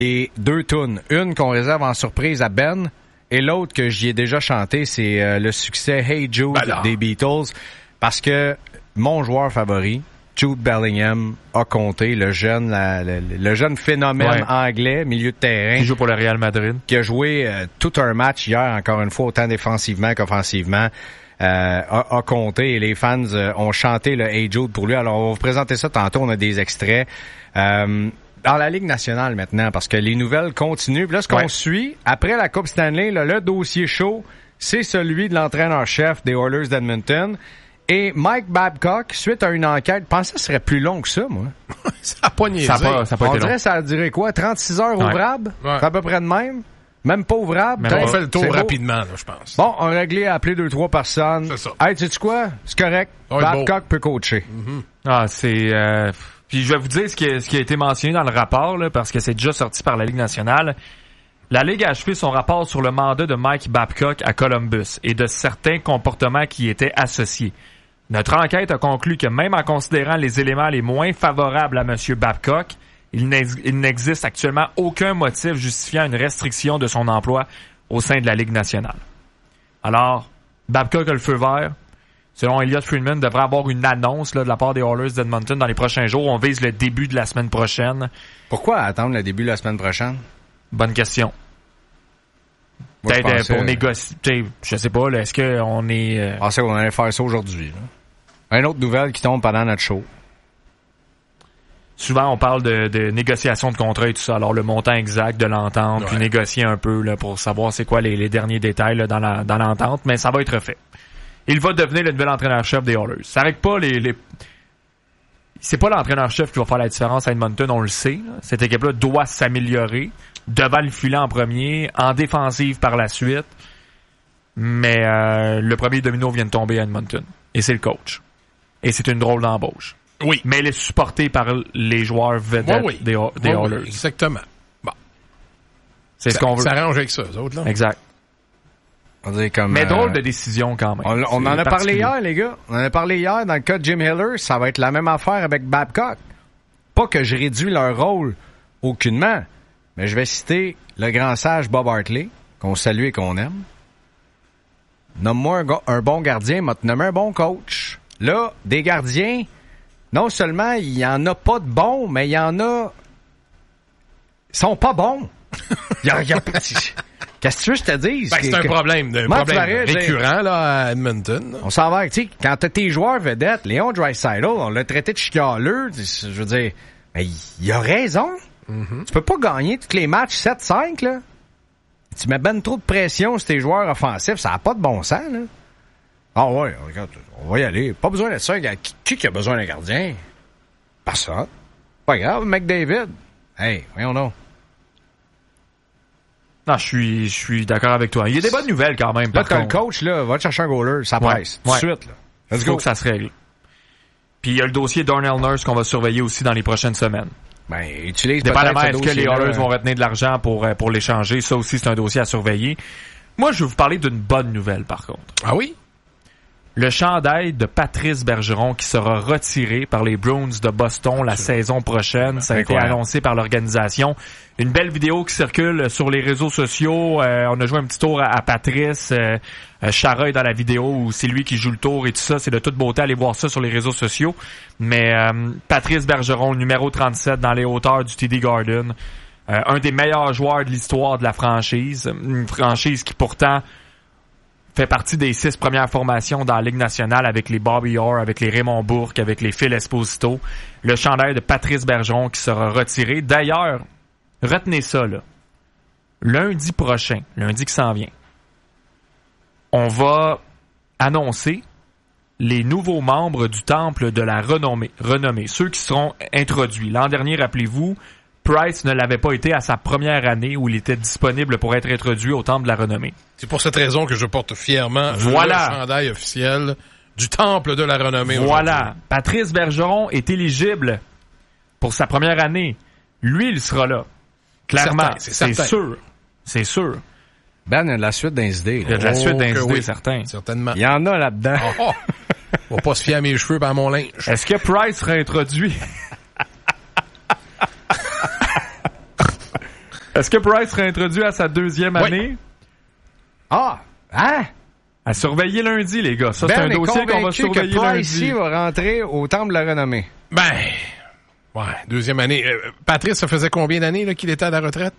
Et 2 tunes. Une qu'on réserve en surprise à Ben et l'autre que j'y ai déjà chanté, c'est le succès Hey Jude des Beatles. Parce que mon joueur favori, Jude Bellingham, a compté, le jeune phénomène anglais, milieu de terrain. Qui joue pour le Real Madrid. Qui a joué tout un match hier, encore une fois, autant défensivement qu'offensivement. A compté et les fans ont chanté le Hey Jude pour lui. Alors, on va vous présenter ça tantôt. On a des extraits. Dans la Ligue nationale maintenant, parce que les nouvelles continuent. Puis là, ce qu'on suit, après la Coupe Stanley, là, le dossier chaud, c'est celui de l'entraîneur-chef des Oilers d'Edmonton. Et Mike Babcock, suite à une enquête, je pensais que ce serait plus long que ça, moi. Ça a pas niaisé. Ça a pas On été dirait long. ça dirait quoi? 36 heures ouvrables? Ouais. C'est à peu près de même? Même pas ouvrable? Même On fait le tour C'est beau. rapidement, là, je pense. Bon, on a réglé à appeler 2-3 personnes. C'est ça. Hey, sais-tu quoi? C'est correct. Ouais, Babcock peut coacher. Ah, c'est... Puis je vais vous dire ce qui a été mentionné dans le rapport, là, parce que c'est déjà sorti par la Ligue nationale. La Ligue a achevé son rapport sur le mandat de Mike Babcock à Columbus et de certains comportements qui y étaient associés. Notre enquête a conclu que même en considérant les éléments les moins favorables à M. Babcock, il n'existe actuellement aucun motif justifiant une restriction de son emploi au sein de la Ligue nationale. Alors, Babcock a le feu vert. Selon Elliot Friedman, devrait avoir une annonce là, de la part des Oilers d'Edmonton dans les prochains jours. On vise le début de la semaine prochaine. Pourquoi attendre le début de la semaine prochaine? Bonne question. Moi, Peut-être je pensais, pour négocier. Je sais pas, là, est-ce qu'on est... Je pensais qu'on allait faire ça aujourd'hui. Là. Une autre nouvelle qui tombe pendant notre show. Souvent, on parle de négociation de contrat et tout ça. Alors, le montant exact de l'entente, puis négocier un peu là, pour savoir c'est quoi les derniers détails là, dans l'entente. Mais ça va être fait. Il va devenir le nouvel entraîneur-chef des Oilers. Ça règle pas C'est pas l'entraîneur-chef qui va faire la différence à Edmonton, on le sait. Là. Cette équipe-là doit s'améliorer devant le filet en premier, en défensive par la suite. Mais le premier domino vient de tomber à Edmonton. Et c'est le coach. Et c'est une drôle d'embauche. Oui. Mais elle est supportée par les joueurs vedettes des Oilers. Oui, exactement. Bon. C'est ce qu'on veut. Ça arrange avec ça, eux autres, là. Exact. On dirait comme, Mais drôle de décision quand même. On en a parlé hier, les gars. On en a parlé hier dans le cas de Jim Hiller. Ça va être la même affaire avec Babcock. Pas que je réduis leur rôle aucunement, mais je vais citer le grand sage Bob Hartley, qu'on salue et qu'on aime. Nomme-moi un bon gardien, m'a te nommé un bon coach. Là, des gardiens, non seulement il y en a pas de bons, mais il y en a... Ils sont pas bons. Qu'est-ce que tu veux que je te dise? Ben, c'est un problème récurrent là, à Edmonton. Là. On s'en va, tu sais, quand t'as tes joueurs vedettes, Léon Draisaitl, on l'a traité de chialeux, je veux dire, ben, il a raison. Mm-hmm. Tu peux pas gagner tous les matchs 7-5, là. Tu mets ben trop de pression sur tes joueurs offensifs, ça n'a pas de bon sens, là. Ah ouais, regarde, on va y aller. Pas besoin de ça. Qui a besoin d'un gardien? Personne. Pas grave, McDavid. Hey, voyons donc. Non, je suis d'accord avec toi. Il y a des bonnes nouvelles quand même. Là, t'as le coach, là, va te chercher un goaler, ça presse. Tout de suite, là. Il faut que ça se règle. Puis il y a le dossier Darnell Nurse qu'on va surveiller aussi dans les prochaines semaines. Ben, utilise dépendamment, peut-être est-ce que les Oilers vont retenir de l'argent pour l'échanger? Ça aussi, c'est un dossier à surveiller. Moi, je vais vous parler d'une bonne nouvelle, par contre. Ah oui? Le chandail de Patrice Bergeron qui sera retiré par les Bruins de Boston la saison prochaine. Ça a été annoncé par l'organisation. Une belle vidéo qui circule sur les réseaux sociaux. On a joué un petit tour à Patrice. Chara est dans la vidéo où c'est lui qui joue le tour et tout ça. C'est de toute beauté. Allez voir ça sur les réseaux sociaux. Mais Patrice Bergeron, numéro 37 dans les hauteurs du TD Garden. Un des meilleurs joueurs de l'histoire de la franchise. Une franchise qui pourtant fait partie des 6 premières formations dans la Ligue nationale avec les Bobby Orr, avec les Raymond Bourque, avec les Phil Esposito. Le chandail de Patrice Bergeron qui sera retiré. D'ailleurs, retenez ça, là. Lundi prochain, lundi qui s'en vient, on va annoncer les nouveaux membres du Temple de la Renommée, ceux qui seront introduits. L'an dernier, rappelez-vous, Price ne l'avait pas été à sa première année où il était disponible pour être introduit au Temple de la Renommée. C'est pour cette raison que je porte fièrement le chandail officiel du Temple de la Renommée. Voilà. Patrice Bergeron est éligible pour sa première année. Lui, il sera là. Clairement. C'est sûr. C'est sûr. Ben, il y a de la suite des idées. Il y a de la suite des idées, certain. Certainement. Il y en a là-dedans. On va pas se fier à mes cheveux par mon linge. Est-ce que Price sera introduit? Est-ce que Price sera introduit à sa 2e année? Ah! Hein? À surveiller lundi, les gars. Ça, c'est un dossier qu'on va surveiller lundi. Price va rentrer au Temple de la Renommée. Ben, ouais, 2e année. Patrice, ça faisait combien d'années là, qu'il était à la retraite?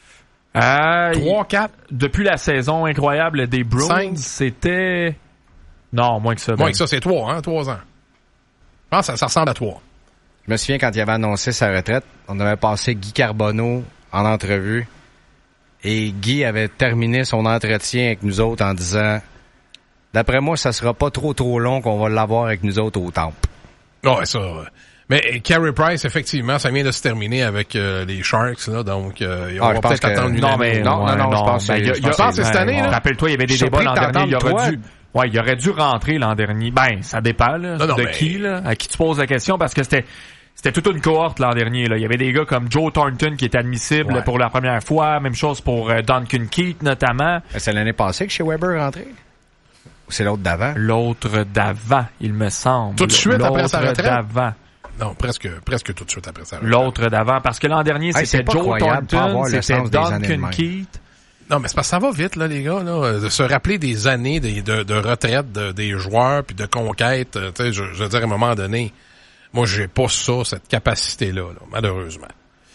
3, 4? Depuis la saison incroyable des Bruins, 5? c'était... Non, moins que ça. Moins que ça, c'est 3 ans. Je pense que ça ressemble à 3. Je me souviens quand il avait annoncé sa retraite, on avait passé Guy Carbonneau en entrevue et Guy avait terminé son entretien avec nous autres en disant « D'après moi, ça sera pas trop long qu'on va l'avoir avec nous autres au Temple. » Ouais, ça... Mais Carey Price, effectivement, ça vient de se terminer avec les Sharks, là, donc on va peut-être attendre une année. Non, je pense que c'est cette année, là. Rappelle-toi, il y avait des débats l'an dernier, il aurait dû rentrer l'an dernier. Ben, ça dépend, là, qui, là, à qui tu poses la question, parce que c'était toute une cohorte l'an dernier, là. Il y avait des gars comme Joe Thornton qui est admissible pour la première fois, même chose pour Duncan Keith, notamment. C'est l'année passée que chez Weber est rentré? Ou c'est l'autre d'avant? L'autre d'avant, il me semble. Tout de suite après sa retraite? D'avant. Non, presque tout de suite après ça. L'autre d'avant, parce que l'an dernier, c'était Joe Thornton, c'était Duncan Keith. Non, mais c'est parce que ça va vite, là, les gars, là, de se rappeler des années de retraite des joueurs puis de conquête. Tu sais, je veux dire, à un moment donné, moi, j'ai pas cette capacité-là, malheureusement.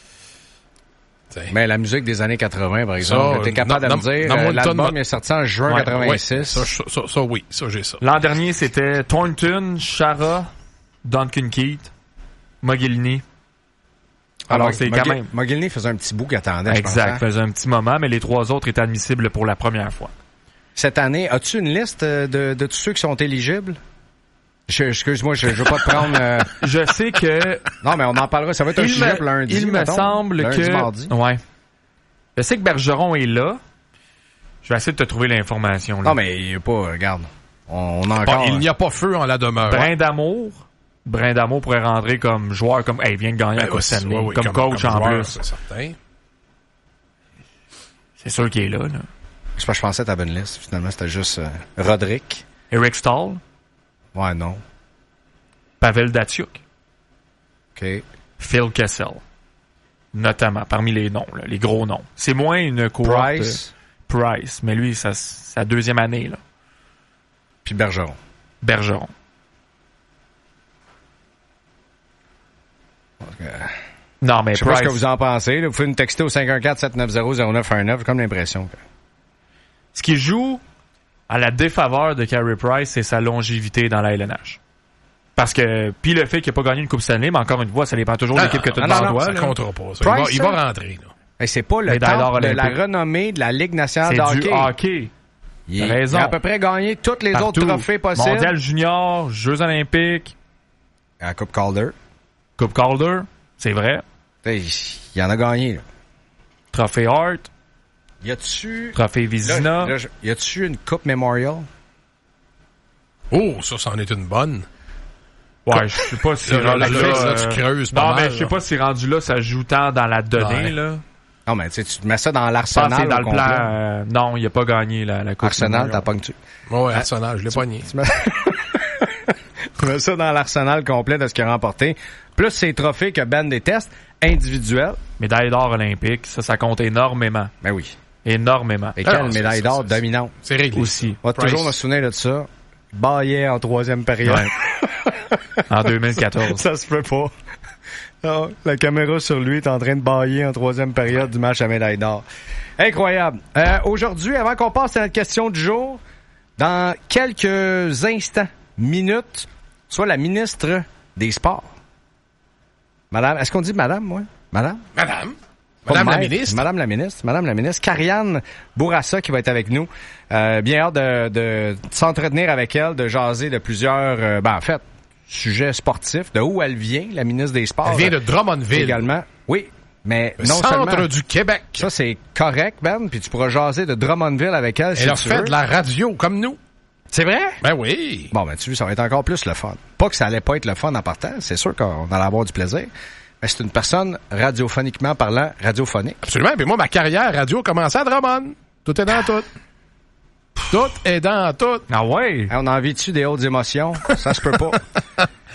T'sais. Mais la musique des années 80, par exemple, t'es capable de me dire, l'album est sorti en juin 86. Oui, ça, j'ai ça. L'an dernier, c'était Thornton, Chara, Duncan Keith, Mogilny. Alors, c'est quand même... Mogilny faisait un petit bout qui attendait, exact, faisait un petit moment, mais les 3 autres étaient admissibles pour la première fois. Cette année, as-tu une liste de tous ceux qui sont éligibles? Excuse-moi, je veux pas te prendre... Je sais que... Non, mais on en parlera, ça va être un sujet pour lundi. Il me semble lundi, que... Mardi. Ouais. Je sais que Bergeron est là. Je vais essayer de te trouver l'information. Là. Non, mais il n'y a pas... Regarde, on a encore... Il n'y a pas feu en la demeure. Brindamour pourrait rentrer comme joueur, comme il vient de gagner la Coupe Stanley, comme coach en joueur, plus. C'est certain. C'est sûr qu'il est là. Je pensais à ta bonne liste. Finalement, c'était juste Roderick. Eric Stahl. Ouais, non. Pavel Datsyuk. OK. Phil Kessel. Notamment, parmi les noms, là, les gros noms. C'est moins une cohorte... Price. Mais lui, c'est sa 2e année, là. Puis Bergeron. Non, mais je sais pas ce que vous en pensez. Là. Vous pouvez nous texter au 514-790-0919. J'ai comme l'impression que... Ce qui joue à la défaveur de Carey Price, c'est sa longévité dans la LNH. Parce que, puis le fait qu'il n'a pas gagné une Coupe Stanley, mais encore une fois, ça dépend toujours de l'équipe que tu as devant toi. Ça comptera pas. Ça. Price, il va rentrer. Là. Et c'est pas le temps de la renommée de la Ligue nationale de hockey. C'est du hockey. Il a à peu près gagné tous les autres trophées possibles. Mondial junior, Jeux olympiques. La Coupe Calder. C'est vrai. Il en a gagné. Là. Trophée Hart. Trophée Vizina. Y a-tu une Coupe Memorial? Oh, ça, c'en est une bonne. Ouais, je sais pas si rendu là, tu creuses pas mal. Non, mais je sais pas si rendu là, ça joue tant dans la donnée, là. Non, mais tu mets ça dans l'Arsenal. C'est dans le plan. Non, il a pas gagné la Coupe. Arsenal, t'as pogné-tu? Ouais, Arsenal, je l'ai pogné. Tu mets ça dans l'Arsenal complet de ce qu'il a remporté. Plus ces trophées que Ben déteste, individuels. Médaille d'or olympique, ça compte énormément. Ben oui. Énormément. Et quelle médaille d'or dominante. C'est réglé. Aussi. On va toujours me souvenir de ça. Baillet en 3e période. Ouais. En 2014. Ça se peut pas. Non, la caméra sur lui est en train de bailler en 3e période du match à médaille d'or. Incroyable. Aujourd'hui, avant qu'on passe à notre question du jour, dans quelques instants, minutes, soit la ministre des Sports. Madame, est-ce qu'on dit madame, moi? Madame la ministre. Madame la ministre. Karianne Bourassa qui va être avec nous. Bien hâte de s'entretenir avec elle, de jaser de plusieurs, en fait, sujets sportifs. De où elle vient, la ministre des Sports. Elle vient de Drummondville. Également. Oui. Mais le centre du Québec. Ça, c'est correct, Ben. Puis tu pourras jaser de Drummondville avec elle. Elle a fait de la radio comme nous. C'est vrai? Ben oui. Bon, ben tu vois, ça va être encore plus le fun. Pas que ça allait pas être le fun en partant. C'est sûr qu'on allait avoir du plaisir. Mais c'est une personne radiophoniquement parlant, radiophonique. Absolument. Puis moi, ma carrière radio a commencé à Drummond. Tout est dans tout. Tout est dans tout. Ah ouais? On en vit-tu des hautes émotions? Ça se peut pas.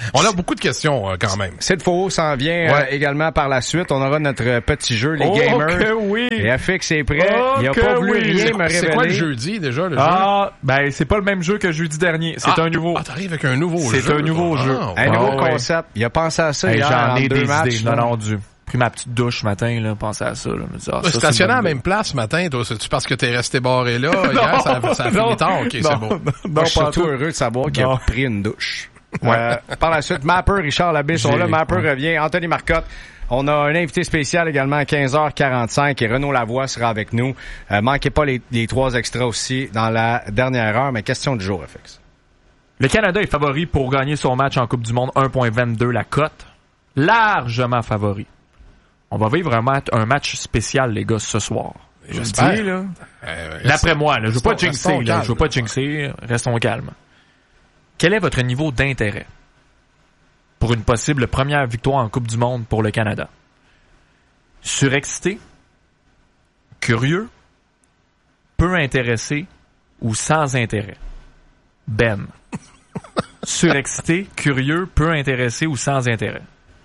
On a beaucoup de questions quand même. Sid Faux s'en vient également par la suite. On aura notre petit jeu, les gamers. Que oui. Et FX est prêt. Il a pas voulu rien me révéler. C'est quoi le jeudi déjà, le jeu? Ben c'est pas le même jeu que jeudi dernier. C'est un nouveau. T'arrives avec un nouveau jeu. C'est un nouveau jeu. Un nouveau concept. Il a pensé à ça hier j'en ai deux matchs. Idées. Non, pris ma petite douche ce matin, là, pensé à ça. Là. Me dire, stationné à la même place ce matin, toi, c'est-tu parce que t'es resté barré là? Hier, ça a fini tard. OK, c'est beau. Je suis surtout heureux de savoir qu'il a pris une douche. Par la suite, Mapper, Richard Labbé sont là. Mapper revient. Anthony Marcotte. On a un invité spécial également à 15h45 et Renaud Lavoie sera avec nous. Manquez pas les 3 extras aussi dans la dernière heure, mais question du jour, FX. Le Canada est favori pour gagner son match en Coupe du Monde, 1.22 la cote. Largement favori. On va vivre un match spécial, les gars, ce soir. J'espère. Dis, là. D'après moi, là, je veux pas jinxer, là. Je veux pas jinxer. Restons calmes. Quel est votre niveau d'intérêt pour une possible première victoire en Coupe du Monde pour le Canada? Surexcité? Curieux? Peu intéressé? Ou sans intérêt? Ben. Surexcité, curieux, peu intéressé ou sans intérêt?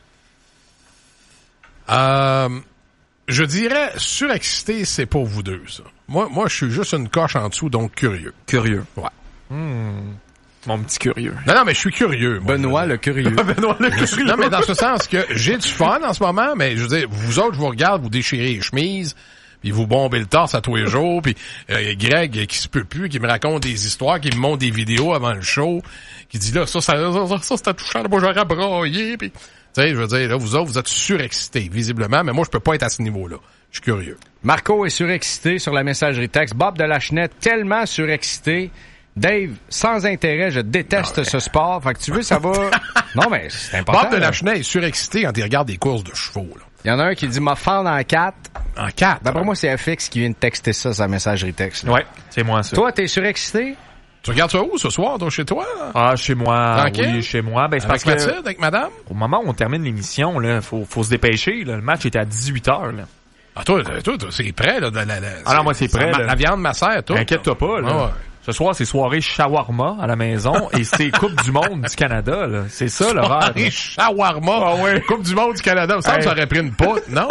Je dirais surexcité, c'est pour vous deux, ça. Moi, je suis juste une coche en dessous, donc curieux. Curieux. Ouais. Mon petit curieux. Non, mais je suis curieux. Moi, Benoît le curieux. Benoît le curieux. Non, mais dans ce sens que j'ai du fun en ce moment, mais je veux dire, vous autres, je vous regarde, vous déchirez les chemises, puis vous bombez le torse à tous les jours, puis Greg qui se peut plus, qui me raconte des histoires, qui me montre des vidéos avant le show, qui dit là, ça c'était touchant, là, moi j'aurais broyé, puis tu sais, je veux dire, là, vous autres, vous êtes surexcités, visiblement, mais moi, je peux pas être à ce niveau-là. Je suis curieux. Marco est surexcité sur la messagerie texte. Bob de Lachenette, tellement surexcité. Dave, sans intérêt, je déteste ce sport. Fait que tu veux, ça va... Non, mais c'est important. Bob de Lachenette est surexcité quand il regarde des courses de chevaux, là. Il y en a un qui dit « m'a fendre en 4 ». En 4? D'après moi, c'est FX qui vient de texter ça, sa messagerie texte. Là. Ouais, c'est moi, ça. Toi, t'es surexcité? Tu regardes ça où, ce soir, toi, chez toi? Là? Ah, chez moi. Tranquille? Oui, chez moi. Ben, c'est avec parce que... Mathilde, avec madame? Au moment où on termine l'émission, là, faut se dépêcher, là. Le match était à 18h, là. Ah, toi, c'est prêt, là. Non, moi, c'est prêt, là. La viande macère, toi. Inquiète-toi pas, là. Ouais. Ce soir, c'est soirée shawarma à la maison et c'est Coupe du Monde du Canada, là. C'est ça, l'horaire. Soirée shawarma. Ah ouais. Coupe du Monde du Canada. Ça aurait pris une poutre, non?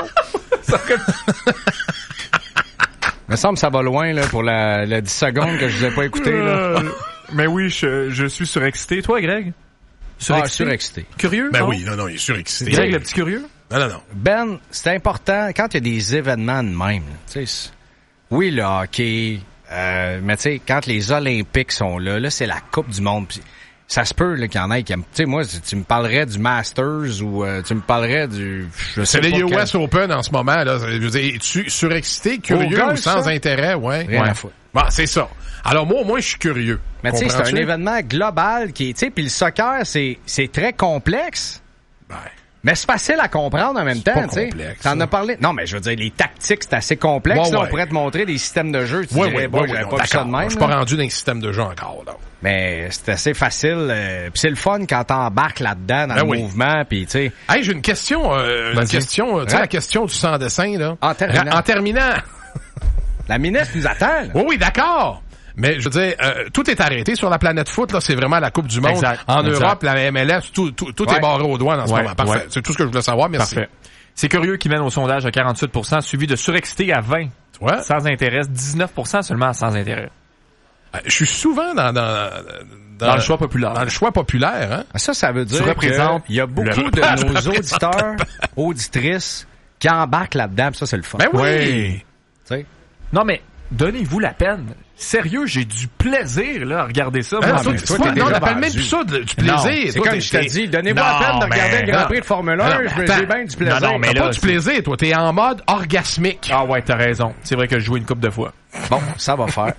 Il me semble que ça va loin, là, pour la 10 secondes que je vous ai pas écouté, là. Mais oui, je suis surexcité. Toi, Greg? Surexcité. Curieux? Ben non? oui, non, il est surexcité. Greg, le petit curieux? Non. Ben, c'est important, quand il y a des événements de même, tu sais, oui, le hockey, mais tu sais, quand les Olympiques sont là, c'est la Coupe du Monde. Pis ça se peut là, qu'il y en ait qui aiment. Tu sais, moi, tu me parlerais du Masters ou tu me parlerais du... C'est les US Open en ce moment. Là. Je veux dire, es-tu surexcité, curieux ou sans intérêt? Rien à foutre. Bon, c'est ça. Alors moi, au moins, je suis curieux. Mais tu sais, c'est un événement global qui est... Tu sais, puis le soccer, c'est très complexe. Ben... Mais c'est facile à comprendre en même temps, tu sais. T'en as parlé. Non, mais je veux dire, les tactiques, c'est assez complexe. Là, on pourrait te montrer des systèmes de jeu. Tu dirais, j'avais pas vu ça de même. Je suis pas rendu dans un système de jeu encore, là. Mais c'est assez facile. Puis c'est le fun quand t'embarques là-dedans, dans le mouvement, puis tu sais. Hey, j'ai une question. Tu sais, la question du sans-dessin, là. En terminant. La ministre nous attend, là. Oui, d'accord. Mais je veux dire, tout est arrêté sur la planète foot. Là, c'est vraiment la Coupe du Monde. En Europe, la MLS, tout est barré aux douanes en ce moment. Parfait. C'est tout ce que je voulais savoir. Merci. Parfait. C'est curieux qui mène au sondage à 48%, suivi de surexcité à 20%. Sans intérêt. 19% seulement sans intérêt. Je suis souvent dans le choix populaire. Dans le choix populaire, hein. Ça veut dire qu'il y a beaucoup de nos auditeurs, auditrices, qui embarquent là-dedans. Ça, c'est le fun. Ben oui. Non, mais donnez-vous la peine. Sérieux, j'ai du plaisir là à regarder ça. Non, on appelle même plus ça du plaisir. C'est comme je te dis, donnez-moi la peine de regarder le Grand Prix de Formule 1, j'ai bien du plaisir. Non, mais là, pas du plaisir, toi, t'es en mode orgasmique. Ah ouais, t'as raison. C'est vrai que je joue une couple de fois. Bon, ça va faire.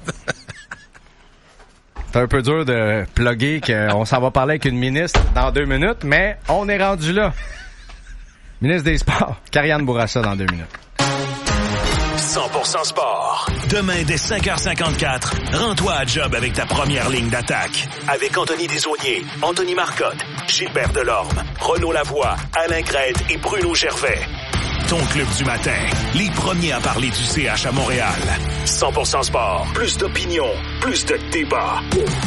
C'est un peu dur de plugger qu'on s'en va parler avec une ministre dans 2 minutes, mais on est rendu là. Ministre des Sports, Karianne Bourassa dans 2 minutes. 100% sport. Demain, dès 5h54, rends-toi à job avec ta première ligne d'attaque. Avec Anthony Desaulniers, Anthony Marcotte, Gilbert Delorme, Renaud Lavoie, Alain Crête et Bruno Gervais. ton club du matin. Les premiers à parler du CH à Montréal. 100% sport. Plus d'opinion. Plus de débat.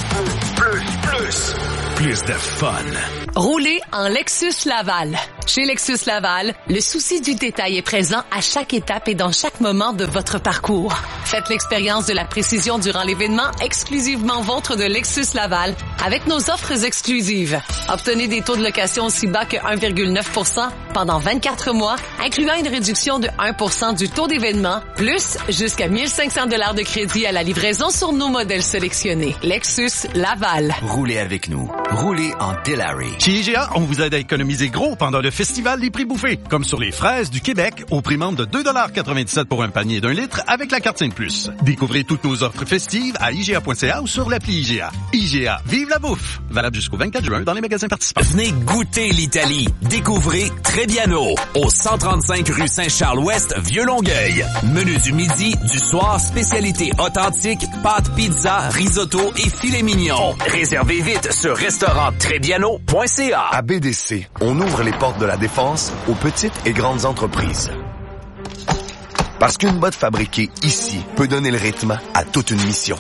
Plus de fun. Roulez en Lexus Laval. Chez Lexus Laval, le souci du détail est présent à chaque étape et dans chaque moment de votre parcours. Faites l'expérience de la précision durant l'événement exclusivement vôtre de Lexus Laval avec nos offres exclusives. Obtenez des taux de location aussi bas que 1,9% pendant 24 mois, incluant une réduction de 1% du taux d'événement, plus jusqu'à 1 500 $ de crédit à la livraison sur nos modèles sélectionnés. Lexus Laval. Roulez avec nous. Roulez en Dilawri. Chez IGA, on vous aide à économiser gros pendant le festival des prix bouffés, comme sur les fraises du Québec au prix membre de 2,97 $ pour un panier d'1 litre avec la carte 5+. Découvrez toutes nos offres festives à IGA.ca ou sur l'appli IGA. IGA, vive la bouffe! Valable jusqu'au 24 juin dans les magasins participants. Venez goûter l'Italie. Découvrez Trebbiano au 135 rue Saint-Charles-Ouest, Vieux-Longueuil. Menu du midi, du soir, spécialité authentique, pâtes, pizza, risotto et filet mignon. Réservez vite sur restauranttrebbiano.ca. À BDC, on ouvre les portes de la défense aux petites et grandes entreprises. Parce qu'une botte fabriquée ici peut donner le rythme à toute une mission.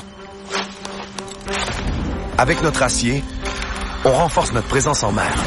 Avec notre acier, on renforce notre présence en mer.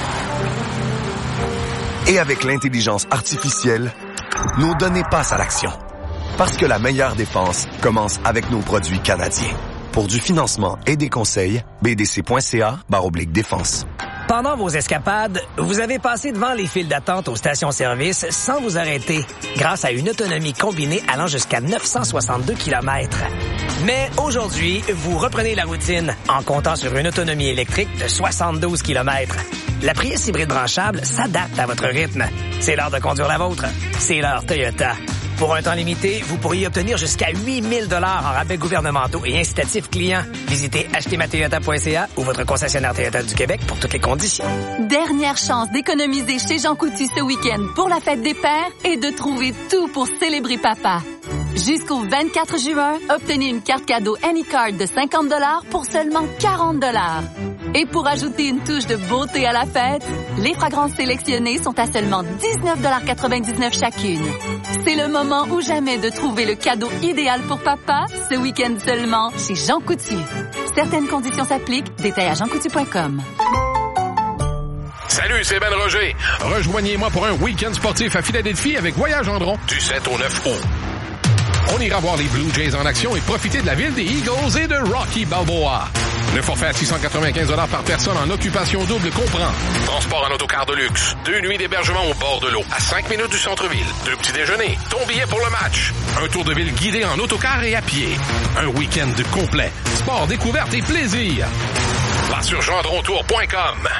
Et avec l'intelligence artificielle, nos données passent à l'action. Parce que la meilleure défense commence avec nos produits canadiens. Pour du financement et des conseils, bdc.ca/défense. Pendant vos escapades, vous avez passé devant les files d'attente aux stations-service sans vous arrêter, grâce à une autonomie combinée allant jusqu'à 962 km. Mais aujourd'hui, vous reprenez la routine en comptant sur une autonomie électrique de 72 km. La Prius hybride branchable s'adapte à votre rythme. C'est l'heure de conduire la vôtre. C'est l'heure Toyota. Pour un temps limité, vous pourriez obtenir jusqu'à 8 000 $ en rabais gouvernementaux et incitatifs clients. Visitez achetezmatoyota.ca ou votre concessionnaire Toyota du Québec pour toutes les conditions. Dernière chance d'économiser chez Jean Coutu ce week-end pour la fête des pères et de trouver tout pour célébrer papa. Jusqu'au 24 juin, obtenez une carte cadeau Anycard de 50 $ pour seulement 40 $. Et pour ajouter une touche de beauté à la fête, les fragrances sélectionnées sont à seulement 19,99 $ chacune. C'est le moment ou jamais de trouver le cadeau idéal pour papa, ce week-end seulement chez Jean Coutu. Certaines conditions s'appliquent, détails à jeancoutu.com. Salut, c'est Ben Roger. Rejoignez-moi pour un week-end sportif à Philadelphie avec Voyage Gendron du 7 au 9 août. On ira voir les Blue Jays en action et profiter de la ville des Eagles et de Rocky Balboa. Le forfait à 695 $ par personne en occupation double comprend transport en autocar de luxe, 2 nuits d'hébergement au bord de l'eau, à 5 minutes du centre-ville, 2 petits déjeuners, ton billet pour le match, un tour de ville guidé en autocar et à pied, un week-end complet, sport, découverte et plaisir. Va sur gendrontour.com.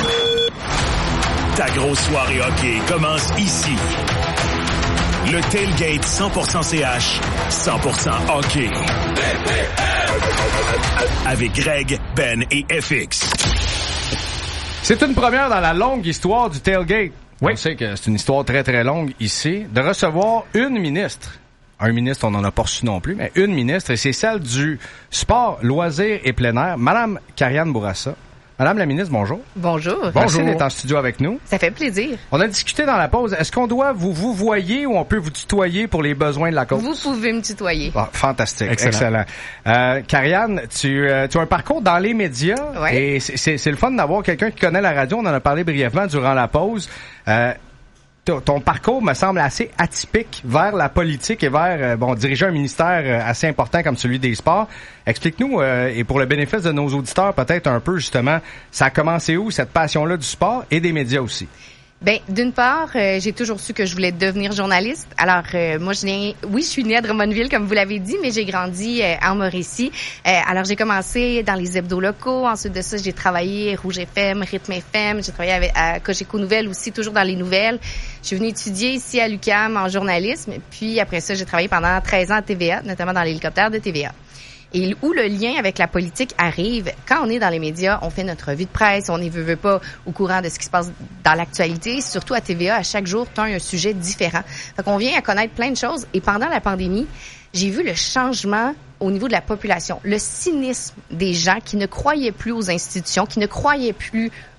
Ta grosse soirée hockey commence ici. Le tailgate 100% CH, 100% hockey. Avec Greg, Ben et FX. C'est une première dans la longue histoire du tailgate. Oui. On sait que c'est une histoire très très longue ici, de recevoir une ministre. Un ministre, on n'en a pas reçu non plus, mais une ministre, et c'est celle du sport, loisirs et plein air, Madame Karianne Bourassa. Madame la ministre, bonjour. Bonjour. Merci d'être en studio avec nous. Ça fait plaisir. On a discuté dans la pause. Est-ce qu'on doit vous voyer ou on peut vous tutoyer pour les besoins de la cause? Vous pouvez me tutoyer. Ah, fantastique. Excellent. Karianne, tu as un parcours dans les médias. Ouais. Et c'est le fun d'avoir quelqu'un qui connaît la radio. On en a parlé brièvement durant la pause. Ton parcours me semble assez atypique vers la politique et vers diriger un ministère assez important comme celui des sports. Explique-nous, et pour le bénéfice de nos auditeurs, peut-être un peu justement, ça a commencé où cette passion-là du sport et des médias aussi? Ben, d'une part, j'ai toujours su que je voulais devenir journaliste. Alors, moi, je suis née à Drummondville, comme vous l'avez dit, mais j'ai grandi en Mauricie. Alors, j'ai commencé dans les hebdos locaux. Ensuite de ça, j'ai travaillé Rouge FM, Rythme FM. J'ai travaillé à Cogeco Nouvelles aussi, toujours dans les nouvelles. Je suis venue étudier ici à l'UQAM en journalisme. Puis après ça, j'ai travaillé pendant 13 ans à TVA, notamment dans l'hélicoptère de TVA. Et où le lien avec la politique arrive, quand on est dans les médias, on fait notre revue de presse, on ne veut pas au courant de ce qui se passe dans l'actualité. Surtout à TVA, à chaque jour, tu as un sujet différent. Fait qu'on vient à connaître plein de choses. Et pendant la pandémie, j'ai vu le changement au niveau de la population, le cynisme des gens qui ne croyaient plus aux institutions, qui ne croyaient plus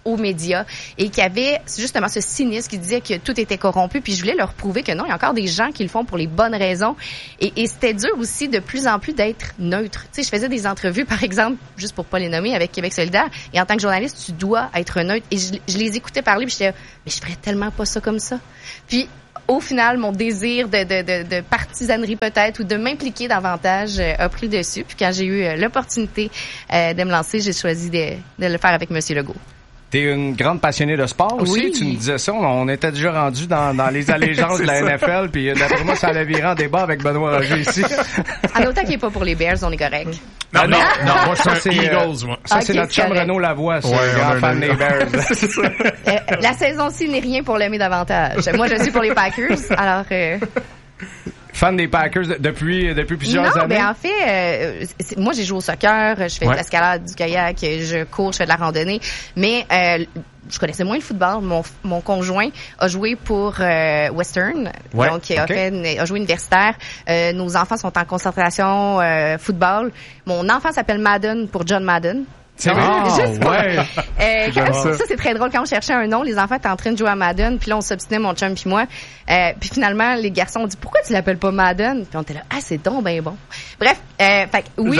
aux médias et qui avait justement ce cynisme qui disait que tout était corrompu. Puis je voulais leur prouver que non, il y a encore des gens qui le font pour les bonnes raisons. Et c'était dur aussi de plus en plus d'être neutre. Tu sais, je faisais des entrevues, par exemple, juste pour pas les nommer, avec Québec solidaire. Et en tant que journaliste, tu dois être neutre. Et je les écoutais parler, puis j'étais, mais je ferais tellement pas ça comme ça. Puis au final, mon désir de partisanerie peut-être ou de m'impliquer davantage a pris le dessus. Puis quand j'ai eu l'opportunité de me lancer, j'ai choisi de le faire avec M. Legault. T'es une grande passionnée de sport aussi, oui. Tu nous disais ça, on était déjà rendu dans les allégeances de la NFL, puis d'après moi, ça allait virer en débat avec Benoît Roger ici. En autant qu'il n'est pas pour les Bears, on est correct. Non, moi, je suis un Eagles, moi. Ça, c'est notre chum Renaud Lavoie, c'est grand fan des Bears. La saison-ci n'est rien pour l'aimer davantage. Moi, je suis pour les Packers, alors... Fan des Packers depuis plusieurs années? Non, en fait, moi, j'ai joué au soccer, je fais de l'escalade, du kayak, je cours, je fais de la randonnée, mais je connaissais moins le football. Mon conjoint a joué pour Western, donc a joué universitaire. Nos enfants sont en concentration football. Mon enfant s'appelle Madden pour John Madden. Ça, c'est très drôle. Quand on cherchait un nom, les enfants étaient en train de jouer à Madden, puis là, on s'obstinait, mon chum puis moi. Puis finalement, les garçons ont dit, pourquoi tu l'appelles pas Madden? Puis on était là, c'est donc ben bon. Bref, oui,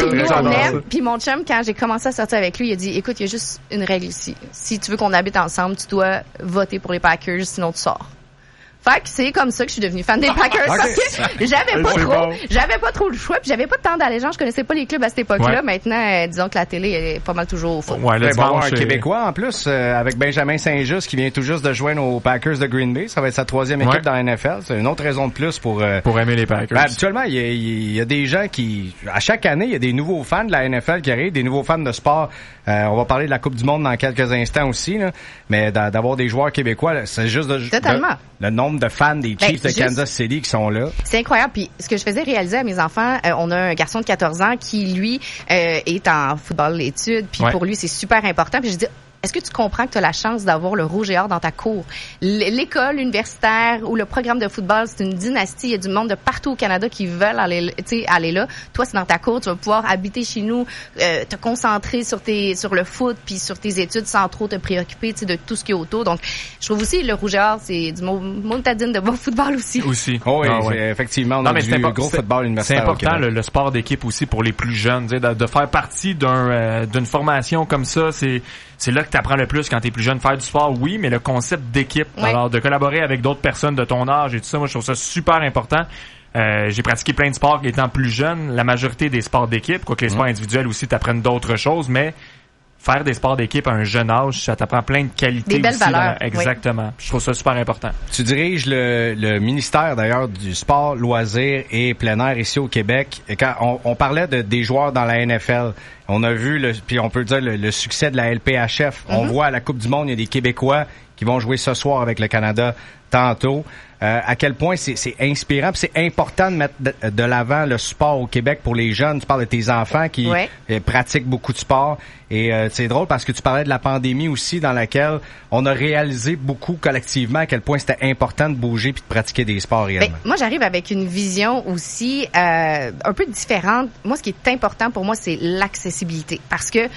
on aime. Puis mon chum, quand j'ai commencé à sortir avec lui, il a dit, écoute, il y a juste une règle ici. Si tu veux qu'on habite ensemble, tu dois voter pour les Packers, sinon tu sors. Fait que c'est comme ça que je suis devenue fan des Packers parce que j'avais pas trop le choix, puis j'avais pas tant d'allégeance, je connaissais pas les clubs à cette époque-là. Maintenant, disons que la télé est pas mal toujours au fond. Il va y avoir un Québécois en plus avec Benjamin Saint-Just qui vient tout juste de joindre aux Packers de Green Bay. Ça va être sa 3e équipe dans la NFL. C'est une autre raison de plus pour aimer les Packers. Habituellement, il y a des gens qui, à chaque année, il y a des nouveaux fans de la NFL qui arrivent, des nouveaux fans de sport. On va parler de la Coupe du Monde dans quelques instants aussi, là. Mais d'avoir des joueurs québécois, là, c'est juste le nombre de fans des Chiefs de Kansas City qui sont là. C'est incroyable. Puis ce que je faisais réaliser à mes enfants, on a un garçon de 14 ans qui, lui, est en football études. Puis pour lui, c'est super important. Puis je dis, est-ce que tu comprends que tu as la chance d'avoir le rouge et or dans ta cour? L'école universitaire ou le programme de football, c'est une dynastie. Il y a du monde de partout au Canada qui veulent aller là. Toi, c'est dans ta cour. Tu vas pouvoir habiter chez nous, te concentrer sur le foot puis sur tes études sans trop te préoccuper de tout ce qui est autour. Donc, je trouve aussi le rouge et or, c'est du montadine de bon football aussi. Oh, oui, effectivement, on a du gros football universitaire. C'est important le sport d'équipe aussi pour les plus jeunes. De faire partie d'une formation comme ça, c'est là que t'apprends le plus quand t'es plus jeune. Faire du sport, oui, mais le concept d'équipe, alors de collaborer avec d'autres personnes de ton âge et tout ça, moi je trouve ça super important. J'ai pratiqué plein de sports étant plus jeune, la majorité des sports d'équipe, quoique les sports individuels aussi t'apprennent d'autres choses, mais faire des sports d'équipe à un jeune âge, ça t'apprend plein de qualités. Des belles valeurs. Exactement. Je trouve ça super important. Tu diriges le ministère d'ailleurs du sport, loisirs et plein air ici au Québec. Et quand on parlait des joueurs dans la NFL, on a vu puis on peut dire le succès de la LPHF. On voit à la Coupe du Monde, il y a des Québécois qui vont jouer ce soir avec le Canada tantôt. À quel point c'est inspirant, puis c'est important de mettre de l'avant le sport au Québec pour les jeunes. Tu parles de tes enfants qui pratiquent beaucoup de sport. Et c'est drôle parce que tu parlais de la pandémie aussi dans laquelle on a réalisé beaucoup collectivement à quel point c'était important de bouger puis de pratiquer des sports réellement. Moi, j'arrive avec une vision aussi un peu différente. Moi, ce qui est important pour moi, c'est l'accessibilité. Parce que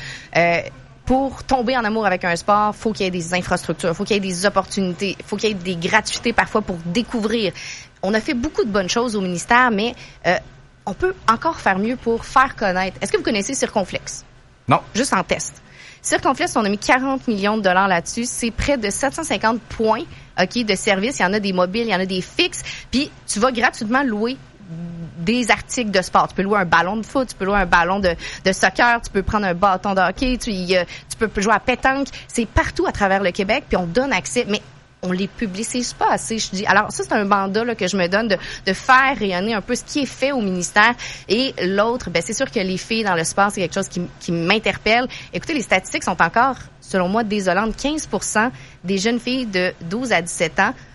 pour tomber en amour avec un sport, faut qu'il y ait des infrastructures, faut qu'il y ait des opportunités, faut qu'il y ait des gratuités parfois pour découvrir. On a fait beaucoup de bonnes choses au ministère, mais on peut encore faire mieux pour faire connaître. Est-ce que vous connaissez Circonflex? Non. Juste en test. Circonflex, on a mis 40 millions de dollars là-dessus. C'est près de 750 points de service. Il y en a des mobiles, il y en a des fixes. Puis tu vas gratuitement louer des articles de sport. Tu peux louer un ballon de foot, tu peux louer un ballon de soccer, tu peux prendre un bâton de hockey, tu peux jouer à pétanque. C'est partout à travers le Québec, puis on donne accès, mais on les publicise pas assez, je dis. Alors ça, c'est un mandat là, que je me donne de faire rayonner un peu ce qui est fait au ministère. Et l'autre, c'est sûr que les filles dans le sport, c'est quelque chose qui m'interpelle. Écoutez, les statistiques sont encore, selon moi, désolantes. 15% des jeunes filles de 12 à 17 ans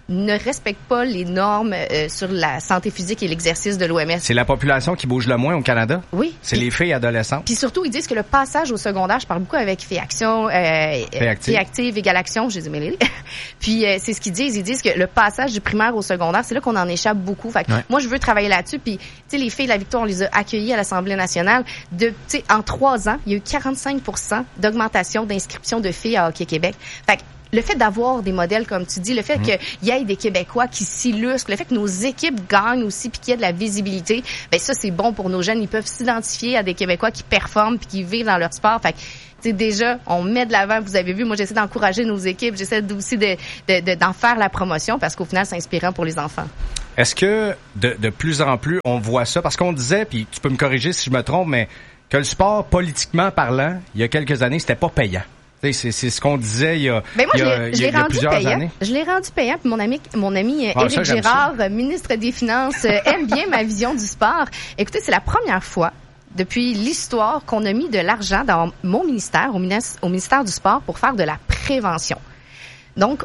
ne respectent pas les normes sur la santé physique et l'exercice de l'OMS. C'est la population qui bouge le moins au Canada? Oui. C'est les filles adolescentes. Puis surtout, ils disent que le passage au secondaire, je parle beaucoup avec Filles Action, Filles Active, Égale Action, je les ai mêlés. Puis c'est ce qu'ils disent. Ils disent que le passage du primaire au secondaire, c'est là qu'on en échappe beaucoup. Fait que moi, je veux travailler là-dessus. Puis, tu sais, les filles de la Victoire, on les a accueillies à l'Assemblée nationale. En 3 ans, il y a eu 45% d'augmentation d'inscription de filles à Hockey Québec. Fait que le fait d'avoir des modèles, comme tu dis, le fait qu'il y ait des Québécois qui s'illustrent, le fait que nos équipes gagnent aussi puis qu'il y ait de la visibilité, ben ça, c'est bon pour nos jeunes. Ils peuvent s'identifier à des Québécois qui performent puis qui vivent dans leur sport. Fait que, tu sais, déjà, on met de l'avant, vous avez vu, moi, j'essaie d'encourager nos équipes, j'essaie aussi d'en faire la promotion parce qu'au final, c'est inspirant pour les enfants. Est-ce que de plus en plus, on voit ça? Parce qu'on disait, puis tu peux me corriger si je me trompe, mais que le sport, politiquement parlant, il y a quelques années, c'était pas payant. C'est ce qu'on disait il y a plusieurs années. Je l'ai rendu payant. Puis mon ami Éric Girard, ministre des Finances, aime bien ma vision du sport. Écoutez, c'est la première fois depuis l'histoire qu'on a mis de l'argent dans mon ministère, au ministère du Sport, pour faire de la prévention. Donc,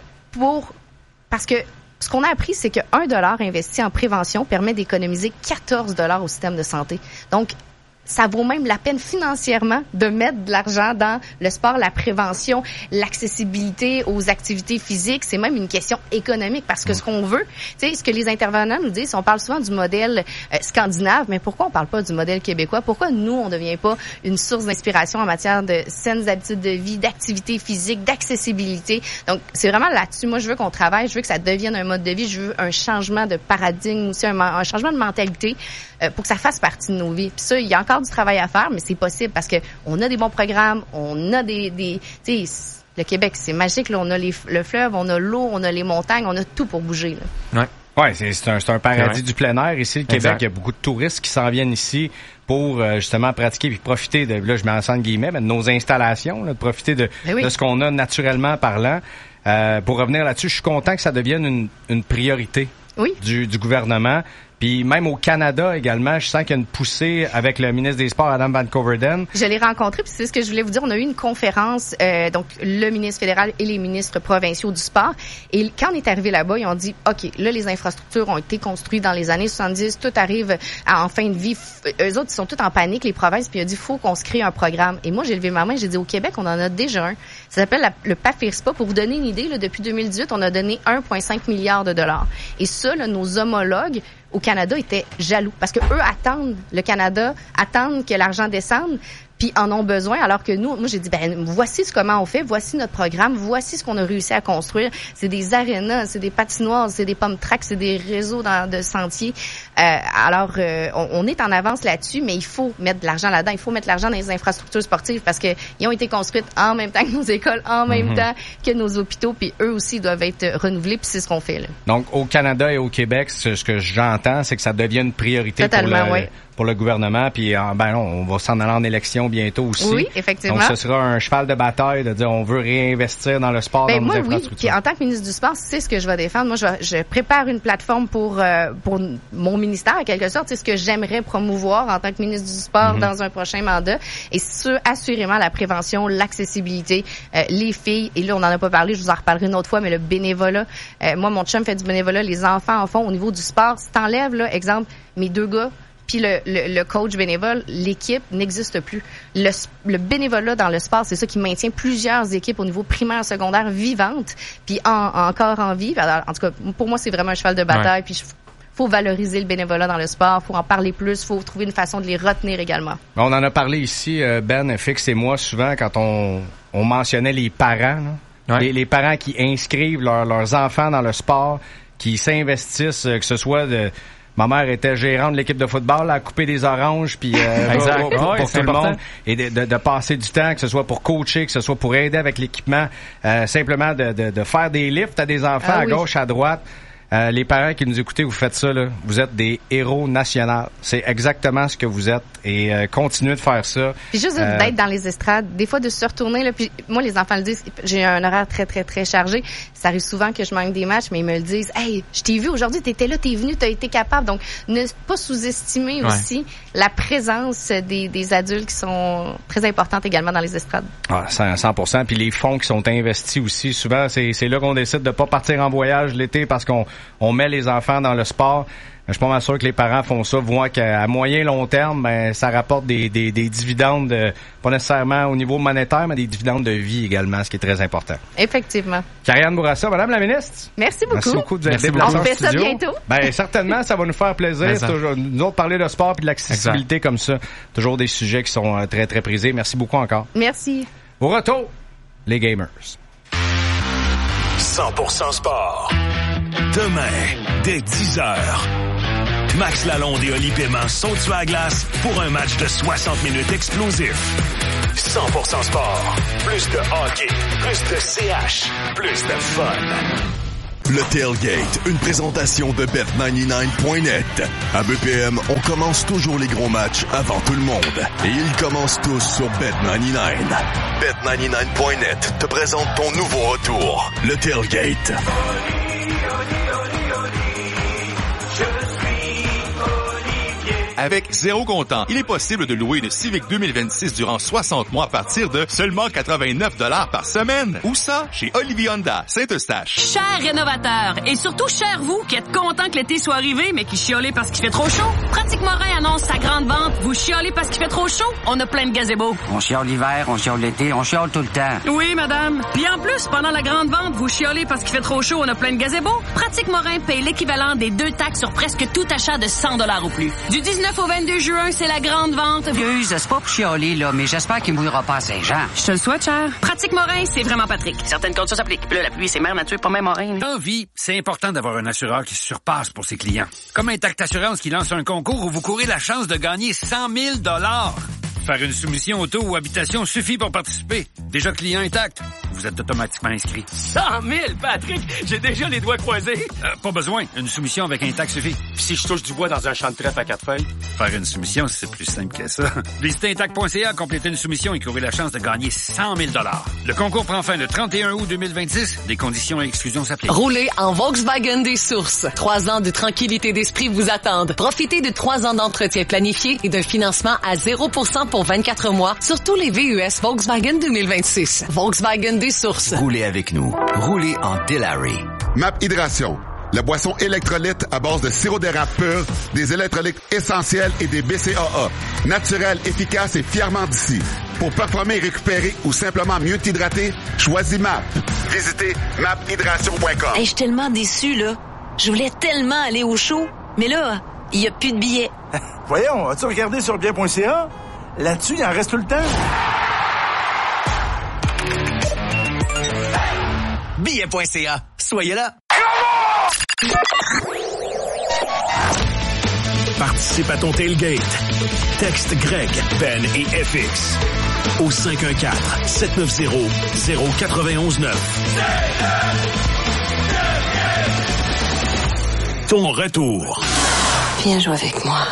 parce que ce qu'on a appris, c'est que $1 investi en prévention permet d'économiser $14 au système de santé. Donc, ça vaut même la peine financièrement de mettre de l'argent dans le sport, la prévention, l'accessibilité aux activités physiques. C'est même une question économique parce que ce qu'on veut, tu sais, ce que les intervenants nous disent, on parle souvent du modèle scandinave, mais pourquoi on parle pas du modèle québécois? Pourquoi nous, on devient pas une source d'inspiration en matière de saines habitudes de vie, d'activité physique, d'accessibilité? Donc, c'est vraiment là-dessus. Moi, je veux qu'on travaille, je veux que ça devienne un mode de vie, je veux un changement de paradigme aussi, un changement de mentalité pour que ça fasse partie de nos vies. Puis ça, il y a encore du travail à faire, mais c'est possible parce que on a des bons programmes, on a tu sais, le Québec, c'est magique, là, on a le fleuve, on a l'eau, on a les montagnes, on a tout pour bouger, là. Ouais, c'est un paradis du plein air ici, le Québec. Il y a beaucoup de touristes qui s'en viennent ici pour justement pratiquer puis profiter de, là je mets en guillemets, mais de nos installations, là, de profiter de ce qu'on a naturellement parlant. Pour revenir là-dessus, je suis content que ça devienne une priorité du gouvernement. Puis même au Canada également, je sens qu'il y a une poussée avec le ministre des Sports, Adam Van Coverdale. Je l'ai rencontré, puis c'est ce que je voulais vous dire. On a eu une conférence, donc le ministre fédéral et les ministres provinciaux du sport. Et quand on est arrivé là-bas, ils ont dit, OK, là, les infrastructures ont été construites dans les années 70, tout arrive en fin de vie. Eux autres, ils sont tous en panique, les provinces, puis ils ont dit, faut qu'on se crée un programme. Et moi, j'ai levé ma main, j'ai dit, au Québec, on en a déjà un. Ça s'appelle le PAFIRSPA. Pour vous donner une idée, là, depuis 2018, on a donné 1,5 milliard de dollars. Et ça, là, nos homologues au Canada étaient jaloux parce que eux attendent le Canada, attendent que l'argent descende, puis en ont besoin, alors que nous, moi j'ai dit, voici comment on fait, voici notre programme, voici ce qu'on a réussi à construire. C'est des arénas, c'est des patinoires, c'est des pump tracks, c'est des réseaux de sentiers. Alors, on est en avance là-dessus, mais il faut mettre de l'argent là-dedans. Il faut mettre de l'argent dans les infrastructures sportives parce que ils ont été construites en même temps que nos écoles, en même temps que nos hôpitaux, puis eux aussi doivent être renouvelés, puis c'est ce qu'on fait là. Donc, au Canada et au Québec, ce que j'entends, c'est que ça devient une priorité pour le gouvernement, puis on va s'en aller en élection bientôt aussi. Oui, effectivement. Donc, ce sera un cheval de bataille de dire on veut réinvestir dans le sport, dans nos infrastructures. Oui, puis en tant que ministre du Sport, c'est ce que je vais défendre. Moi, je prépare une plateforme pour mon ministère, en quelque sorte. C'est ce que j'aimerais promouvoir en tant que ministre du Sport dans un prochain mandat. Et assurément, la prévention, l'accessibilité, les filles, et là, on n'en a pas parlé, je vous en reparlerai une autre fois, mais le bénévolat. Moi, mon chum fait du bénévolat, les enfants en font au niveau du sport. Si t'enlèves, là, exemple, mes 2 gars, puis le coach bénévole, l'équipe n'existe plus. Le bénévolat dans le sport, c'est ça qui maintient plusieurs équipes au niveau primaire, secondaire, vivantes, puis encore en vie. Alors, en tout cas, pour moi, c'est vraiment un cheval de bataille. Puis faut valoriser le bénévolat dans le sport, faut en parler plus, faut trouver une façon de les retenir également. On en a parlé ici, Ben, Fix et moi, souvent, quand on mentionnait les parents, là, les parents qui inscrivent leurs enfants dans le sport, qui s'investissent, que ce soit ma mère était gérante de l'équipe de football, à couper des oranges, puis pour tout le monde, et de passer du temps, que ce soit pour coacher, que ce soit pour aider avec l'équipement, simplement de faire des lifts à des enfants à gauche, à droite. Les parents qui nous écoutez, vous faites ça, là, vous êtes des héros nationaux. C'est exactement ce que vous êtes. Et continuez de faire ça. Puis juste d'être dans les estrades, des fois de se retourner, là, puis moi, les enfants le disent, j'ai un horaire très, très, très chargé. Ça arrive souvent que je manque des matchs, mais ils me le disent. Hey, je t'ai vu aujourd'hui, t'étais là, t'es venu, t'as été capable. Donc, ne pas sous-estimer aussi la présence des adultes qui sont très importantes également dans les estrades. Ah, 100%. Puis les fonds qui sont investis aussi, souvent, c'est là qu'on décide de pas partir en voyage l'été parce qu'on met les enfants dans le sport. Je suis pas mal sûr que les parents font ça, voient qu'à moyen long terme, ben ça rapporte des dividendes, pas nécessairement au niveau monétaire, mais des dividendes de vie également, ce qui est très important. Effectivement. Karianne Bourassa, Madame la ministre. Merci beaucoup. Merci beaucoup de vous être déplacée en studio. On fait ça bientôt. Ben certainement, ça va nous faire plaisir. Toujours, nous autres, parler de sport et de l'accessibilité comme ça. Toujours des sujets qui sont très, très prisés. Merci beaucoup encore. Merci. Au retour, les gamers. 100% sport. Demain, dès 10h. Max Lalonde et Oli Paiement sont sur la glace pour un match de 60 minutes explosif. 100% sport. Plus de hockey, plus de CH, plus de fun. Le Tailgate, une présentation de Bet99.net. À BPM, on commence toujours les gros matchs avant tout le monde. Et ils commencent tous sur Bet99. Bet99.net te présente ton nouveau retour, le Tailgate. Avec zéro comptant, il est possible de louer une Civic 2026 durant 60 mois à partir de seulement 89 $ par semaine. Où ça? Chez Olivier Honda, Saint-Eustache. Chers rénovateurs, et surtout chers vous qui êtes contents que l'été soit arrivé, mais qui chiolez parce qu'il fait trop chaud. Pratique Morin annonce sa grande vente. Vous chiolez parce qu'il fait trop chaud? On a plein de gazebos. On chiole l'hiver, on chiole l'été, on chiole tout le temps. Oui, madame. Puis en plus, pendant la grande vente, vous chiolez parce qu'il fait trop chaud, on a plein de gazebos. Pratique Morin paye l'équivalent des 2 taxes sur presque tout achat de 100 $ ou plus. Du 19 au 22 juin, c'est la grande vente. Excuse, c'est pas pour chialer, là, mais j'espère qu'il mouillera pas à Saint-Jean. Je te le souhaite, cher. Pratique Morin, c'est vraiment Patrick. Certaines conditions s'appliquent. Puis là, la pluie, c'est mère nature, pas même Morin. En vie, c'est important d'avoir un assureur qui se surpasse pour ses clients. Comme Intact Assurance qui lance un concours où vous courez la chance de gagner 100 000 $. Faire une soumission auto ou habitation suffit pour participer. Déjà client Intact, vous êtes automatiquement inscrit. 100 000, Patrick! J'ai déjà les doigts croisés. Pas besoin. Une soumission avec Intact suffit. Puis si je touche du bois dans un champ de trèfle à 4 feuilles? Faire une soumission, c'est plus simple que ça. Visitez Intact.ca, complétez une soumission et courez la chance de gagner 100 000 $. Le concours prend fin le 31 août 2026. Des conditions et exclusions s'appliquent. Roulez en Volkswagen des Sources. 3 ans de tranquillité d'esprit vous attendent. Profitez de 3 ans d'entretien planifié et d'un financement à 0% pour 24 mois sur tous les VUS Volkswagen 2026. Volkswagen des Sources. Roulez avec nous. Roulez en Delary. MAP Hydration. La boisson électrolyte à base de sirop d'érable pur, des électrolytes essentiels et des BCAA. Naturel, efficace et fièrement d'ici. Pour performer et récupérer ou simplement mieux t'hydrater, choisis MAP. Visitez maphydration.com. Hey, je suis tellement déçu, là. Je voulais tellement aller au show, mais là, il n'y a plus de billets. Voyons, as-tu regardé sur bien.ca? Là-dessus, il en reste tout le temps. Billet.ca. Soyez là. Participe à ton tailgate. Texte Greg, Ben et FX au 514-790-0919. Ton retour. Viens jouer avec moi.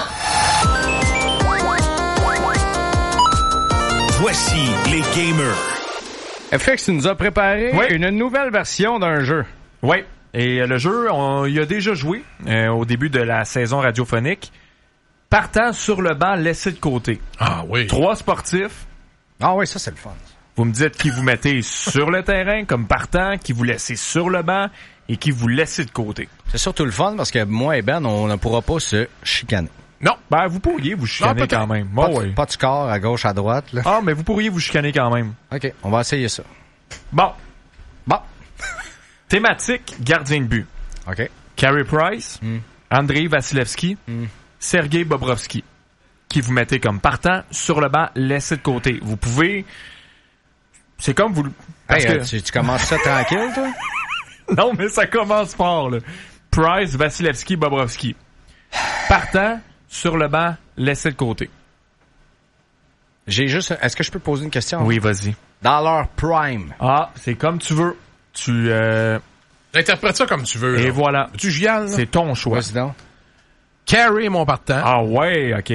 Voici les gamers. FX nous a préparé une nouvelle version d'un jeu. Oui. Et le jeu, on y a déjà joué au début de la saison radiophonique. Partant sur le banc, laissé de côté. Ah oui. 3 sportifs. Ah oui, ça c'est le fun. Vous me dites qui vous mettez sur le terrain comme partant, qui vous laissez sur le banc et qui vous laissez de côté. C'est surtout le fun parce que moi et Ben, on ne pourra pas se chicaner. Non, ben vous pourriez vous chicaner quand même. Pas de score à gauche, à droite. Là. Ah, mais vous pourriez vous chicaner quand même. OK, on va essayer ça. Bon. Thématique, gardien de but. OK. Carey Price, Andrei Vasilevski, Sergei Bobrovski. Qui vous mettez comme partant sur le banc, laissé de côté. Vous pouvez... C'est comme vous... Parce que... tu commences ça tranquille, toi? Non, mais ça commence fort, là. Price, Vasilevski, Bobrovski. Partant sur le banc, laissé de côté. J'ai juste... Est-ce que je peux poser une question? Oui, vas-y. Dans leur prime. Ah, c'est comme tu veux. Interprète ça comme tu veux. Et là. voilà. Tu Gial? C'est ton choix. Vas-y donc. Carey est mon partant. Ah ouais, OK.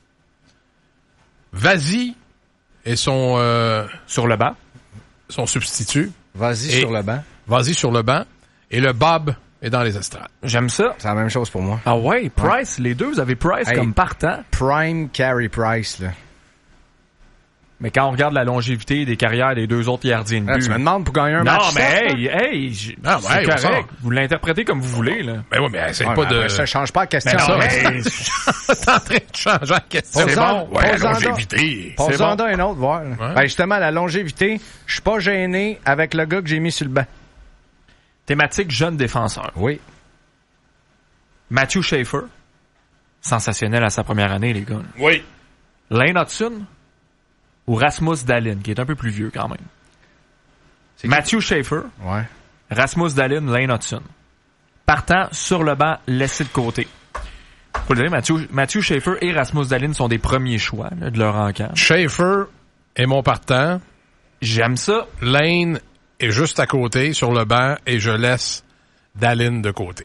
Vas-y et son... sur le banc. Son substitut. Vas-y sur le banc. Vas-y sur le banc. Et le Bob est dans les estrades. J'aime ça. C'est la même chose pour moi. Ah ouais, Price, les deux, vous avez Price comme partant. Prime Carey Price, là. Mais quand on regarde la longévité des carrières des deux autres gardiens de but... Tu me demandes pour gagner un match. Non, mais c'est correct. Vous l'interprétez comme vous voulez, là. Ben oui, mais c'est pas de... Ça change pas la question. Mais non, mais... T'es en train de changer la question. C'est bon. Ouais, la longévité. Posons un autre, voir. Ouais. Ben justement, la longévité, je suis pas gêné avec le gars que j'ai mis sur le banc. Thématique jeune défenseur. Oui. Matthew Schaefer. Sensationnel à sa première année, les gars. Oui. Lane Hudson ou Rasmus Dahlin, qui est un peu plus vieux quand même. Matthew Schaefer. Ouais. Rasmus Dahlin, Lane Hudson. Partant sur le banc, laissé de côté. Faut le dire, Matthew Schaefer et Rasmus Dahlin sont des premiers choix là, de leur encamp. Schaefer est mon partant. J'aime ça. Lane est juste à côté, sur le banc, et je laisse Dahlin de côté.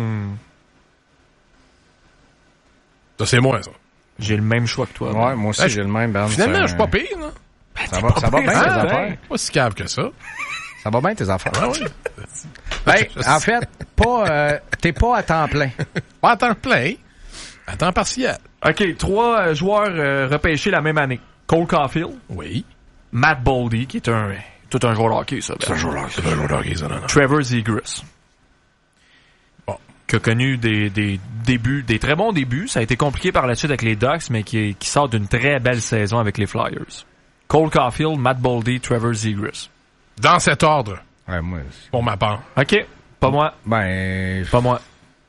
Ça, c'est moi, ça. J'ai le même choix que toi. Ouais, moi aussi, j'ai le même. Ben, finalement, je suis pas pire, là. Ça va bien, tes affaires. Pas si cave que ça. Ça va bien, tes affaires. Ah oui. Ben, en fait, t'es pas à temps plein. Pas à temps plein. À temps partiel. OK, 3 joueurs repêchés la même année. Cole Caulfield. Oui. Matt Boldy, qui est tout un joueur de hockey, ça. C'est un joueur de hockey, ça, non. Trevor Zegras. Qui a connu des débuts, des très bons débuts. Ça a été compliqué par la suite avec les Ducks, mais qui sort d'une très belle saison avec les Flyers. Cole Caulfield, Matt Boldy, Trevor Zegras. Dans cet ordre. Ouais, moi. Pour ma part. OK. Pas moi. Ben. Pas moi.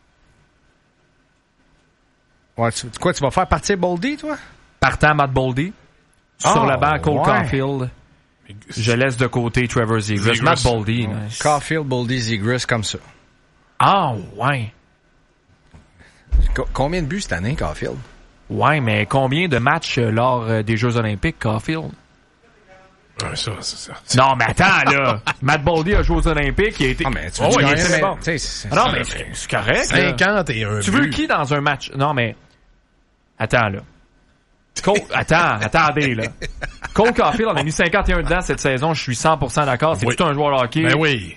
Ouais, tu vas faire partir Boldy, toi? Partant Matt Boldy. Sur la banc, Cole Caulfield. Je laisse de côté Trevor Zegras. Matt Boldy. Nice. Caulfield, Boldy, Zegras, comme ça. Ah, ouais. Combien de buts cette année, Caulfield? Ouais, mais combien de matchs lors des Jeux Olympiques, Caulfield? Ouais, ça. Non, mais attends, là. Matt Boldy a joué aux Olympiques, il a été... Ah, mais tu il gagner, était bon. Non, mais c'est correct. 51 Tu veux qui dans un match? Non, mais... Attends, là. Attendez, là. Cole Caulfield, on a mis 51 dedans cette saison, je suis 100% d'accord. C'est tout un joueur de hockey. Ben oui.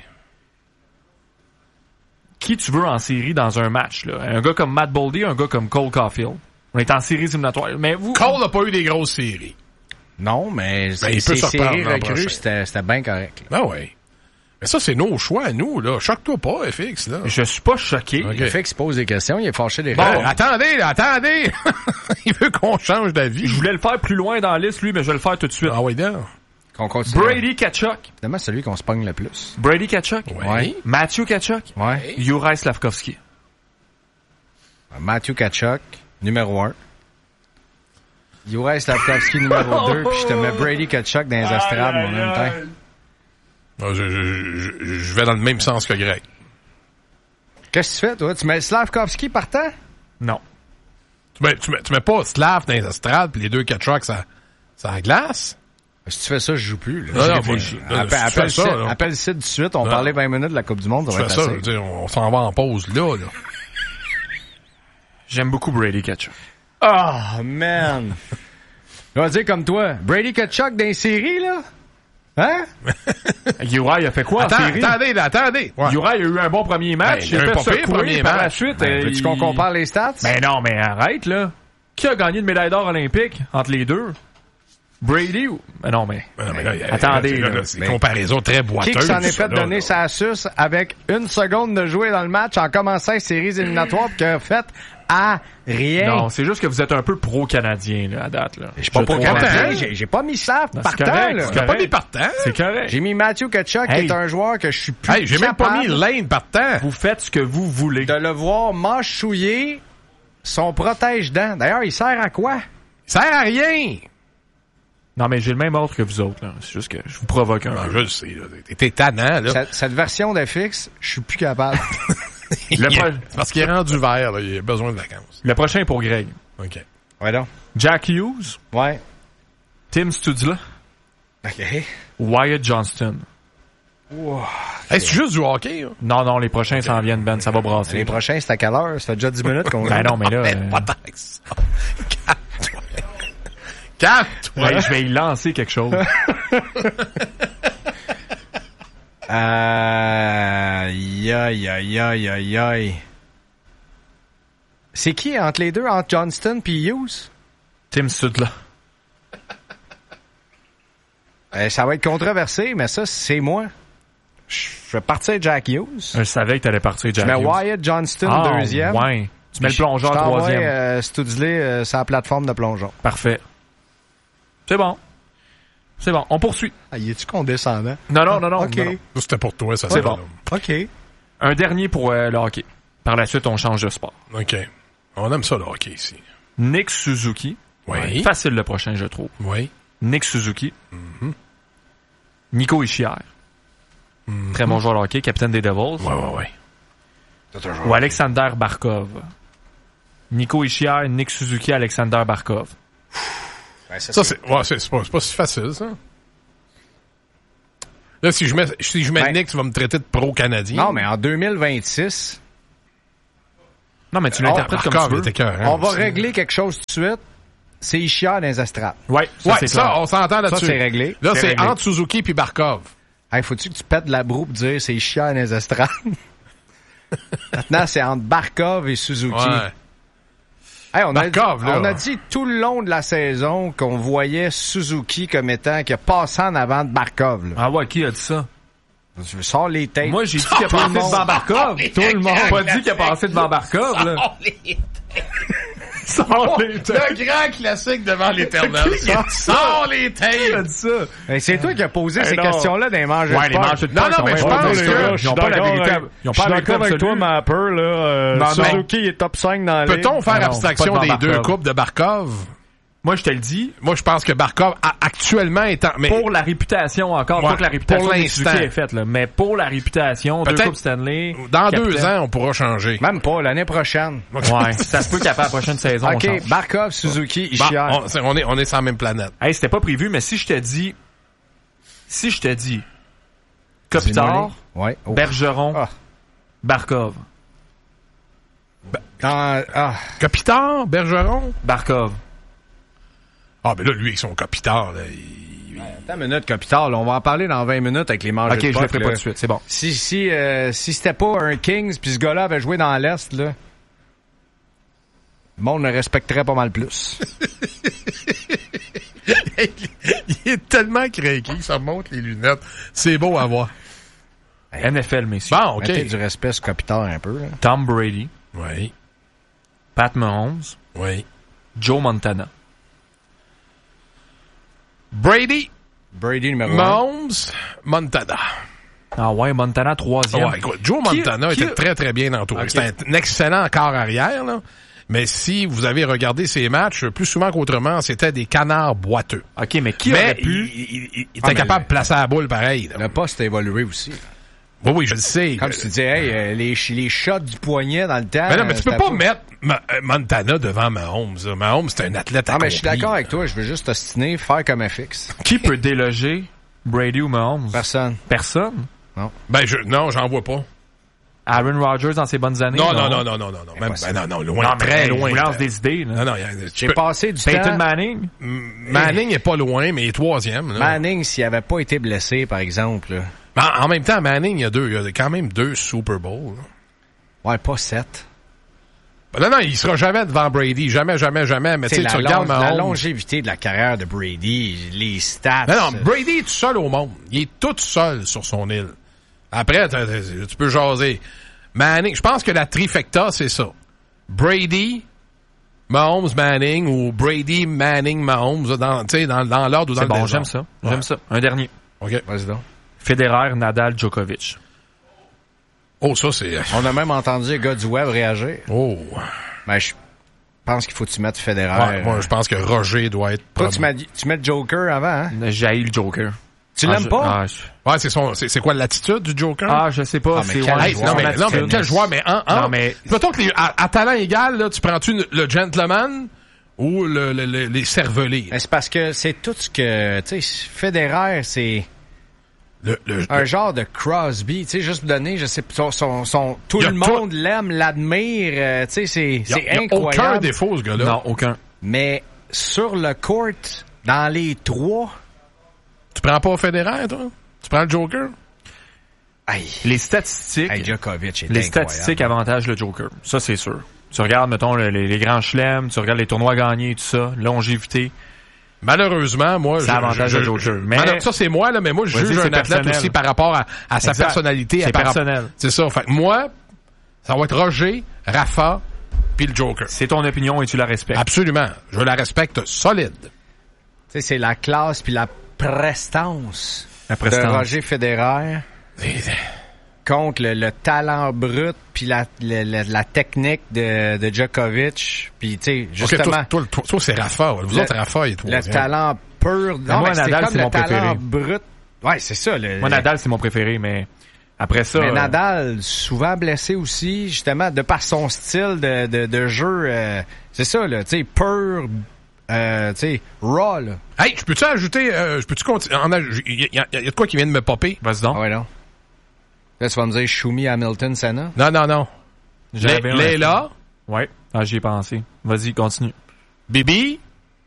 Qui tu veux en série dans un match, là? Un gars comme Matt Boldy, un gars comme Cole Caulfield. On est en série éliminatoire. Mais vous... Cole n'a pas eu des grosses séries. Non, mais il peut se séries reprendre recrues, c'était bien correct. Ah oui. Mais ça, c'est nos choix, nous, là. Choque-toi pas, FX, là. Je suis pas choqué. Okay. FX pose des questions, il est fâché des Bon, attendez! Il veut qu'on change d'avis. Je voulais le faire plus loin dans la liste, lui, mais je vais le faire tout de suite. Ah oui, d'accord. Qu'on continue. Brady Tkachuk. Évidemment, c'est celui qu'on se pogne le plus. Brady Tkachuk. Oui. Matthew Tkachuk. Oui. Juraj Slafkovský. Matthew Tkachuk, numéro 1. Juraj Slafkovský, numéro 2. Puis je te mets Brady Tkachuk dans les estrades, mon même temps. Je vais dans le même sens que Greg. Qu'est-ce que tu fais, toi? Tu mets Slafkovský partant? Non. Tu mets pas Slav dans les estrades puis les deux Tkachuk, ça glace? Si tu fais ça, je joue plus. Appelle Sid tout de suite. On parlait 20 minutes de la Coupe du Monde. On s'en va en pause là. J'aime beaucoup Brady Tkachuk. Oh, man! Je vais dire comme toi. Brady Tkachuk dans les séries, là? Hein? Juraj a fait quoi en série? Attendez. Ouais. Juraj a eu un bon premier match. Il a fait secoué premier par la suite. Veux-tu qu'on compare les stats? Mais non, mais arrête, là. Qui a gagné de médaille d'or olympique entre les deux? Brady ou... Non, mais attendez. C'est une comparaison très boiteuse. Qui s'en est fait donner sa suce avec 1 seconde de jouer dans le match en commençant les séries éliminatoires puis qui a fait à rien? Non, c'est juste que vous êtes un peu pro-canadien là, à date. Là. Je suis pas pro-canadien. J'ai pas mis Slav partant. Là. J'ai pas mis partant. C'est correct. J'ai mis Matthew Tkachuk qui est un joueur que je suis plus j'ai même pas mis Lane partant. Vous faites ce que vous voulez. De le voir mâchouiller son protège-dents. D'ailleurs, il sert à quoi? Il sert à rien. Non, mais j'ai le même ordre que vous autres. Là. C'est juste que je vous provoque un peu. Je le sais. T'es tannant. Là. Cette version d'FX, je suis plus capable. Parce qu'il est rendu vert. Là, il a besoin de vacances. Le prochain est pour Greg. OK. Ouais, donc. Jack Hughes. Ouais. Tim Stutzla. OK. Wyatt Johnston. Wow. Hey, c'est juste du hockey, là? Non, les prochains s'en viennent, Ben. Ça va brasser. Les prochains, c'est à quelle heure? Ça fait déjà 10 minutes qu'on... Ben non, mais là... Pas tant que ça. Calme-toi. Ouais, je vais y lancer quelque chose. Aïe. C'est qui entre les deux, entre Johnston puis Hughes? Tim Sudla. Ça va être controversé, mais ça, c'est moi. Je vais partir Jack Hughes. Je savais que t'allais partir Jack Hughes. Je mets Wyatt Johnston deuxième. Ouais. Tu mets le plongeur troisième. Studley sur la plateforme de plongeon. Parfait. C'est bon. On poursuit. Ah, y est-tu condescendant? Non. OK. Non. C'était pour toi, ça. C'est bon. OK. Un dernier pour le hockey. Par la suite, on change de sport. OK. On aime ça, le hockey, ici. Nick Suzuki. Oui. Facile le prochain, je trouve. Oui. Nick Suzuki. Mm-hmm. Nico Hischier. Mm-hmm. Très bon joueur de hockey, capitaine des Devils. Oui. Ou Alexander Barkov. Nico Hischier, Nick Suzuki, Alexander Barkov. Ça, c'est pas si facile, ça. Là, si je mets Nick, tu vas me traiter de pro-canadien. Non, mais en 2026... Non, mais tu l'interprètes comme tu veux. On va régler quelque chose tout de suite. C'est Hischier dans les estrades. Ouais, ça, on s'entend là-dessus. Ça, c'est réglé. Là, c'est entre Suzuki puis Barkov. Hey, faut-tu que tu pètes la broue pour dire c'est Hischier dans les estrades? Maintenant, c'est entre Barkov et Suzuki. Ouais. Hey, on a dit tout le long de la saison qu'on voyait Suzuki comme étant qui a passé en avant de Barkov. Là. Ah ouais, qui a dit ça? Je sors les têtes. Moi, j'ai dit qu'il a passé devant Barkov. Tout le monde n'a pas dit qu'il a passé devant Barkov. Là. Sors les tapes. Le grand classique devant l'éternel. Sors les tapes. C'est toi qui as posé ces questions-là dans les manches de les manches de Non, mais je pense que ils n'ont pas la vérité. Ils n'ont pas la vérité avec toi, Mapper, là. Suzuki est top 5 dans la ligue. Peut-on faire abstraction des deux coupes de Barkov? Moi, je te le dis. Moi, je pense que Barkov, actuellement, étant... Mais... Pour la réputation, encore. Pas que la réputation de Suzuki est faite, là. Mais pour la réputation, deux coupes Stanley. Dans 2 ans, on pourra changer. Même pas, l'année prochaine. Ouais. Ça se peut qu'après la prochaine saison, on change. Barkov, Suzuki, Hischier. On est sur la même planète. Hey, c'était pas prévu, mais si je te dis Kopitar, Bergeron, Barkov. Kopitar, Bergeron, Barkov. Ah, ben là, lui, avec son Kopitar, là, Attends une minute, Kopitar, là, on va en parler dans 20 minutes avec les manches de OK, je le ferai pas tout de suite, c'est bon. Si c'était pas un Kings puis ce gars-là avait joué dans l'Est, là, le monde le respecterait pas mal plus. Il est tellement craqué, ça monte les lunettes. C'est beau à voir. NFL, messieurs. Bon, OK. Mettez du respect sur Kopitar un peu. Là. Tom Brady. Oui. Pat Mahomes. Oui. Joe Montana. Brady numéro 1. Mahomes, Montana. Ah ouais, Montana, 3e. Ouais, écoute, Joe Montana était très, très bien entouré. Okay. C'était un excellent corps arrière, là. Mais si vous avez regardé ses matchs, plus souvent qu'autrement, c'était des canards boiteux. OK, mais qui aurait pu... Il était capable de placer la boule pareil. Là. Le poste a évolué aussi. Oui, je le sais. Comme tu dis, les shots du poignet dans le temps... Mais non, mais tu peux pas mettre Montana devant Mahomes. Mahomes, c'est un athlète accompli. Mais je suis d'accord avec toi. Je veux juste t'ostiner, faire comme un fixe. Qui peut déloger Brady ou Mahomes? Personne. Non. Non, j'en vois pas. Aaron Rodgers dans ses bonnes années? Non. Même, loin, très loin. Il lance des idées. Là. Non, j'ai passé du Peyton temps... Manning? Manning est pas loin, mais il est 3e. Là. Manning, s'il avait pas été blessé, par exemple... En même temps, Manning, il y a quand même 2 Super Bowls. Là. Ouais, pas 7. Non, il sera jamais devant Brady. Jamais. Mais tu regardes Mahomes. La longévité de la carrière de Brady, les stats... Non, Brady est tout seul au monde. Il est tout seul sur son île. Après, tu peux jaser. Manning, je pense que la trifecta, c'est ça. Brady, Mahomes, Manning, ou Brady, Manning, Mahomes, dans l'ordre ou dans le désordre. J'aime ça. Ouais. J'aime ça. Un dernier. OK. Vas-y donc. Federer, Nadal, Djokovic. Oh, ça, c'est... On a même entendu le gars du web réagir. Oh. Ben, je pense qu'il faut que tu mettes Federer. Ouais, moi, je pense que Roger doit être... Toi, tu mets Joker avant, hein? J'ai haï le Joker. Tu l'aimes pas? Ouais, c'est quoi l'attitude du Joker? Ah, je sais pas. Mais quel joueur? Mais plutôt que à talent égal, là, tu prends-tu le gentleman ou les cervelés? C'est parce que c'est tout ce que, tu sais, Federer, c'est Un genre de Crosby, tu sais, juste pour donner, je sais, tout le monde l'aime, l'admire, tu sais, c'est incroyable. Il n'y a aucun défaut, ce gars-là. Non, aucun. Mais sur le court, dans les trois... Tu prends pas Federer, toi? Tu prends le Joker? Aïe. Les statistiques... Djokovic est les incroyable. statistiques avantagent le Joker. Ça, c'est sûr. Tu regardes, mettons, les grands chelems, tu regardes les tournois gagnés, tout ça, longévité... Malheureusement, moi, ça avantage le Joker. Mais ça, c'est moi, là, mais moi, je juge un athlète aussi par rapport à sa personnalité. C'est personnel. C'est ça. Fait que moi, ça va être Roger, Rafa, puis le Joker. C'est ton opinion et tu la respectes. Absolument. Je la respecte solide. Tu sais, c'est la classe puis la prestance de Roger Federer contre le talent brut puis la technique de Djokovic. Puis, tu sais, justement... Okay, toi, c'est Rafa. Vous autres, Rafa et toi. Le talent pur... Non, moi, Nadal, c'est mon préféré. Brut. Ouais, c'est ça. Moi, Nadal, c'est mon préféré, mais... Après ça... Mais Nadal, souvent blessé aussi, justement, de par son style de jeu. C'est ça, là, tu sais, pur... tu sais, raw, là. Hey, je peux-tu ajouter... je peux-tu continuer... Il y a de quoi qui vient de me popper? Vas-y donc. Ah ouais, non. Là, tu vas me dire Shumi, Hamilton, Senna? Non. Léla? Ouais. Ah, j'y ai pensé. Vas-y, continue. Bibi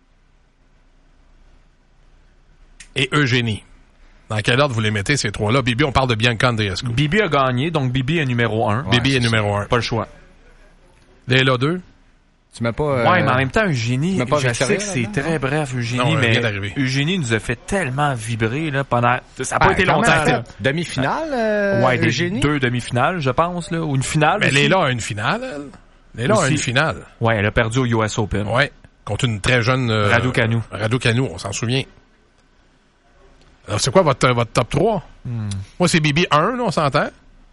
et Eugénie. Dans quel ordre vous les mettez, ces trois-là? Bibi, on parle de Bianca Andreescu. Bibi a gagné, donc Bibi est numéro 1. Bibi est numéro 1. Pas le choix. Léla 2? Tu mets pas... Ouais, mais en même temps, Eugénie, je sais que c'est très bref, Eugénie, mais Eugénie nous a fait tellement vibrer là, pendant... Ça n'a pas été longtemps. Là. Demi-finale, ouais, Eugénie? 2 demi-finales, je pense, là, ou une finale. Mais Léla a une finale, elle. Léla a une finale. Ouais, elle a perdu au US Open. Ouais, contre une très jeune... Raducanu. Raducanu, on s'en souvient. Alors, c'est quoi votre top 3? Moi, c'est Bibi 1, là, on s'entend?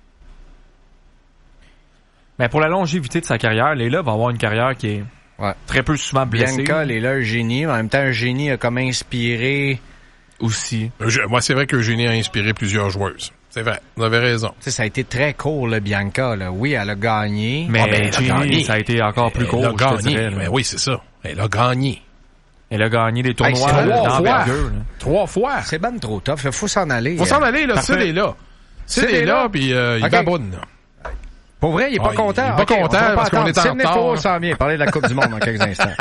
Mais pour la longévité de sa carrière, Léla va avoir une carrière qui est très peu souvent blessée. Bianca, Léla, Eugénie. En même temps, Eugénie a comme inspiré aussi. Moi, c'est vrai qu'Eugénie a inspiré plusieurs joueuses. C'est vrai, vous avez raison. Tu sais, ça a été très court, là, Bianca. Là. Oui, elle a gagné. Mais Eugénie, ça a été encore plus court, je te dirais. Mais oui, c'est ça. Elle a gagné. Elle a gagné des tournois d'envergure. 3 fois. C'est ben trop tough. Il faut s'en aller. Faut s'en aller, là. C'est là. C'est là, puis il baboune, là. Pour vrai, il est pas content. Il est pas content parce qu'on est en retard. Ça vient parler de la Coupe du Monde dans quelques instants.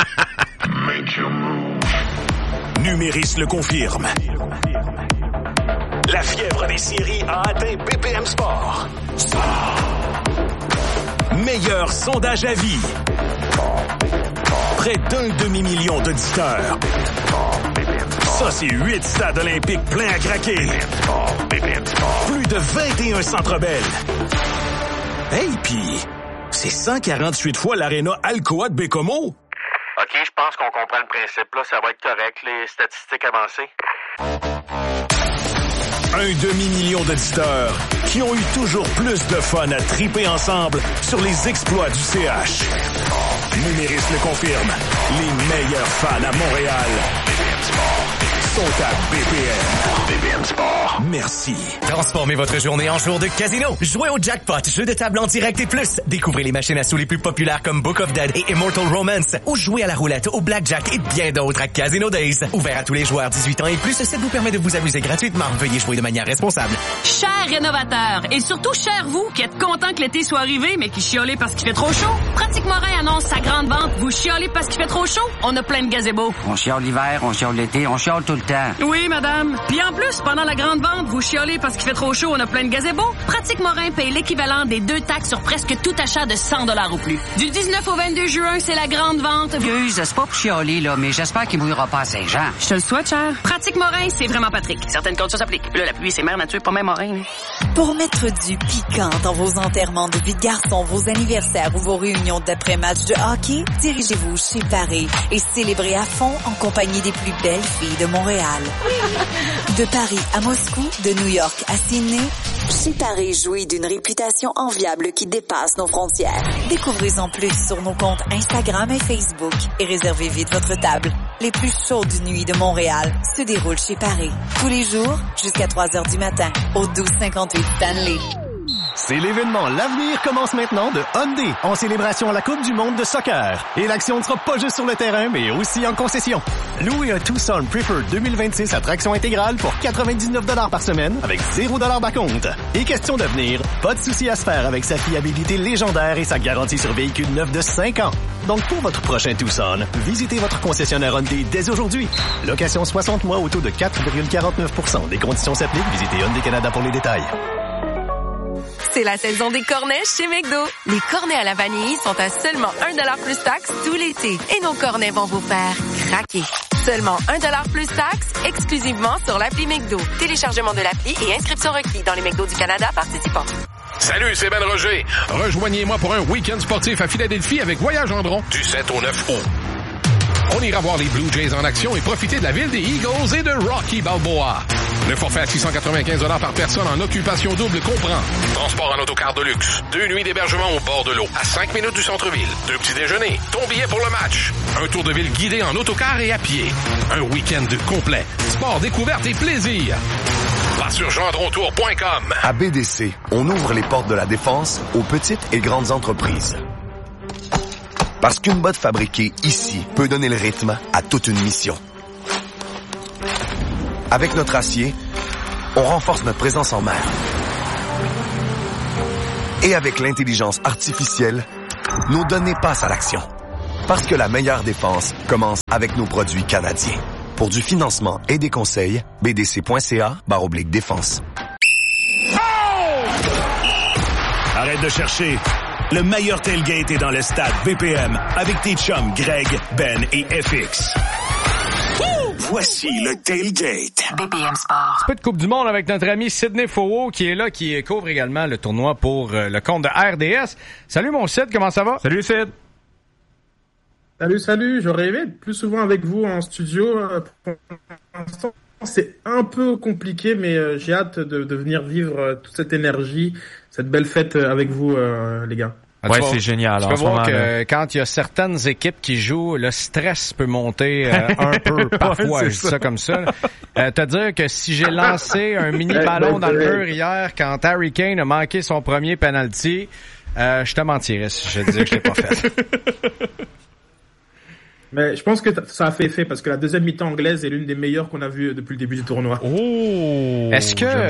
Numéris le confirme. La fièvre des séries a atteint BPM Sport. Meilleur sondage à vie. Près d'1 demi-million d'auditeurs. Ça, c'est 8 stades olympiques pleins à craquer. Plus de 21 Centre Bell. Hey, pis c'est 148 fois l'aréna Alcoa de Bécomo. OK, je pense qu'on comprend le principe. Là, ça va être correct, les statistiques avancées. 1 demi-million d'auditeurs qui ont eu toujours plus de fun à triper ensemble sur les exploits du CH. Numéris le confirme. Les meilleurs fans à Montréal sont à BPM. BPM Sport. Merci. Transformez votre journée en jour de casino. Jouez au jackpot, jeu de table en direct et plus. Découvrez les machines à sous les plus populaires comme Book of Dead et Immortal Romance. Ou jouez à la roulette, au blackjack et bien d'autres à Casino Days. Ouvert à tous les joueurs 18 ans et plus, ça vous permet de vous amuser gratuitement. Veuillez jouer de manière responsable. Chers rénovateurs, et surtout chers vous qui êtes contents que l'été soit arrivé mais qui chiolez parce qu'il fait trop chaud, Pratique Morin annonce sa grande vente. Vous chiolez parce qu'il fait trop chaud? On a plein de gazebos. On chiole l'hiver, on chiole l'été, on chiole tout le temps. Oui, madame. Puis en plus, pendant la grande vente, vous chiolez parce qu'il fait trop chaud, on a plein de gazebos. Pratique Morin paye l'équivalent des 2 taxes sur presque tout achat de 100 $ ou plus. Du 19 au 22 juin, c'est la grande vente. Excuse, c'est pas pour chialer, là, mais j'espère qu'il mouillera pas à Saint-Jean. Je te le souhaite, cher. Pratique Morin, c'est vraiment Patrick. Certaines conditions s'appliquent. Là, la pluie, c'est mère nature, pas même Morin. Pour mettre du piquant dans vos enterrements de vie de garçon, vos anniversaires ou vos réunions d'après-match de hockey, dirigez-vous chez Paris et célébrez à fond en compagnie des plus belles filles de Montréal. De Paris à Moscou, de New York à Sydney, chez Paris jouit d'une réputation enviable qui dépasse nos frontières. Découvrez-en plus sur nos comptes Instagram et Facebook et réservez vite votre table. Les plus chaudes nuits de Montréal se déroulent chez Paris. Tous les jours, jusqu'à 3 heures du matin, au 1258 Stanley. C'est l'événement L'Avenir commence maintenant de Hyundai en célébration à la Coupe du monde de soccer. Et l'action ne sera pas juste sur le terrain, mais aussi en concession. Louez un Tucson Preferred 2026 à traction intégrale pour 99 $ par semaine avec 0 $ back-compte. Et question d'avenir, pas de souci à se faire avec sa fiabilité légendaire et sa garantie sur véhicule neuf de 5 ans. Donc pour votre prochain Tucson, visitez votre concessionnaire Hyundai dès aujourd'hui. Location 60 mois au taux de 4,49 %. Les conditions s'appliquent. Visitez Hyundai Canada pour les détails. C'est la saison des cornets chez McDo. Les cornets à la vanille sont à seulement 1 $ plus taxe tout l'été. Et nos cornets vont vous faire craquer. Seulement 1 $ plus taxe, exclusivement sur l'appli McDo. Téléchargement de l'appli et inscription requis dans les McDo du Canada participants. Salut, c'est Ben Roger. Rejoignez-moi pour un week-end sportif à Philadelphie avec Voyage Gendron du 7 au 9 août. On ira voir les Blue Jays en action et profiter de la ville des Eagles et de Rocky Balboa. Le forfait à 695 $ par personne en occupation double comprend transport en autocar de luxe, 2 nuits d'hébergement au bord de l'eau, à 5 minutes du centre-ville, 2 petits déjeuners, ton billet pour le match, un tour de ville guidé en autocar et à pied, un week-end complet, sport, découverte et plaisir. Va sur gendrontour.com. À BDC, on ouvre les portes de la défense aux petites et grandes entreprises. Parce qu'une botte fabriquée ici peut donner le rythme à toute une mission. Avec notre acier, on renforce notre présence en mer. Et avec l'intelligence artificielle, nos données passent à l'action. Parce que la meilleure défense commence avec nos produits canadiens. Pour du financement et des conseils, bdc.ca/défense. Arrête de chercher. Le meilleur tailgate est dans le stade BPM avec tes chums Greg, Ben et FX. Voici le tailgate. BPM Sport. Un peu de Coupe du Monde avec notre ami Sidney Fauveau qui est là, qui couvre également le tournoi pour le compte de RDS. Salut mon Sid, comment ça va? Salut Sid. Salut. J'aurais aimé être plus souvent avec vous en studio. Pour l'instant, c'est un peu compliqué, mais j'ai hâte de venir vivre toute cette énergie, cette belle fête avec vous, les gars. Ouais, c'est génial. Tu peux voir que quand il y a certaines équipes qui jouent, le stress peut monter un peu parfois. Je dis ça comme ça. Te dire que si j'ai lancé un mini ballon dans le mur hier quand Harry Kane a manqué son premier penalty, je te mentirais si je te disais que je l'ai pas fait. Mais je pense que ça a fait effet parce que la deuxième mi-temps anglaise est l'une des meilleures qu'on a vues depuis le début du tournoi. Oh! Est-ce que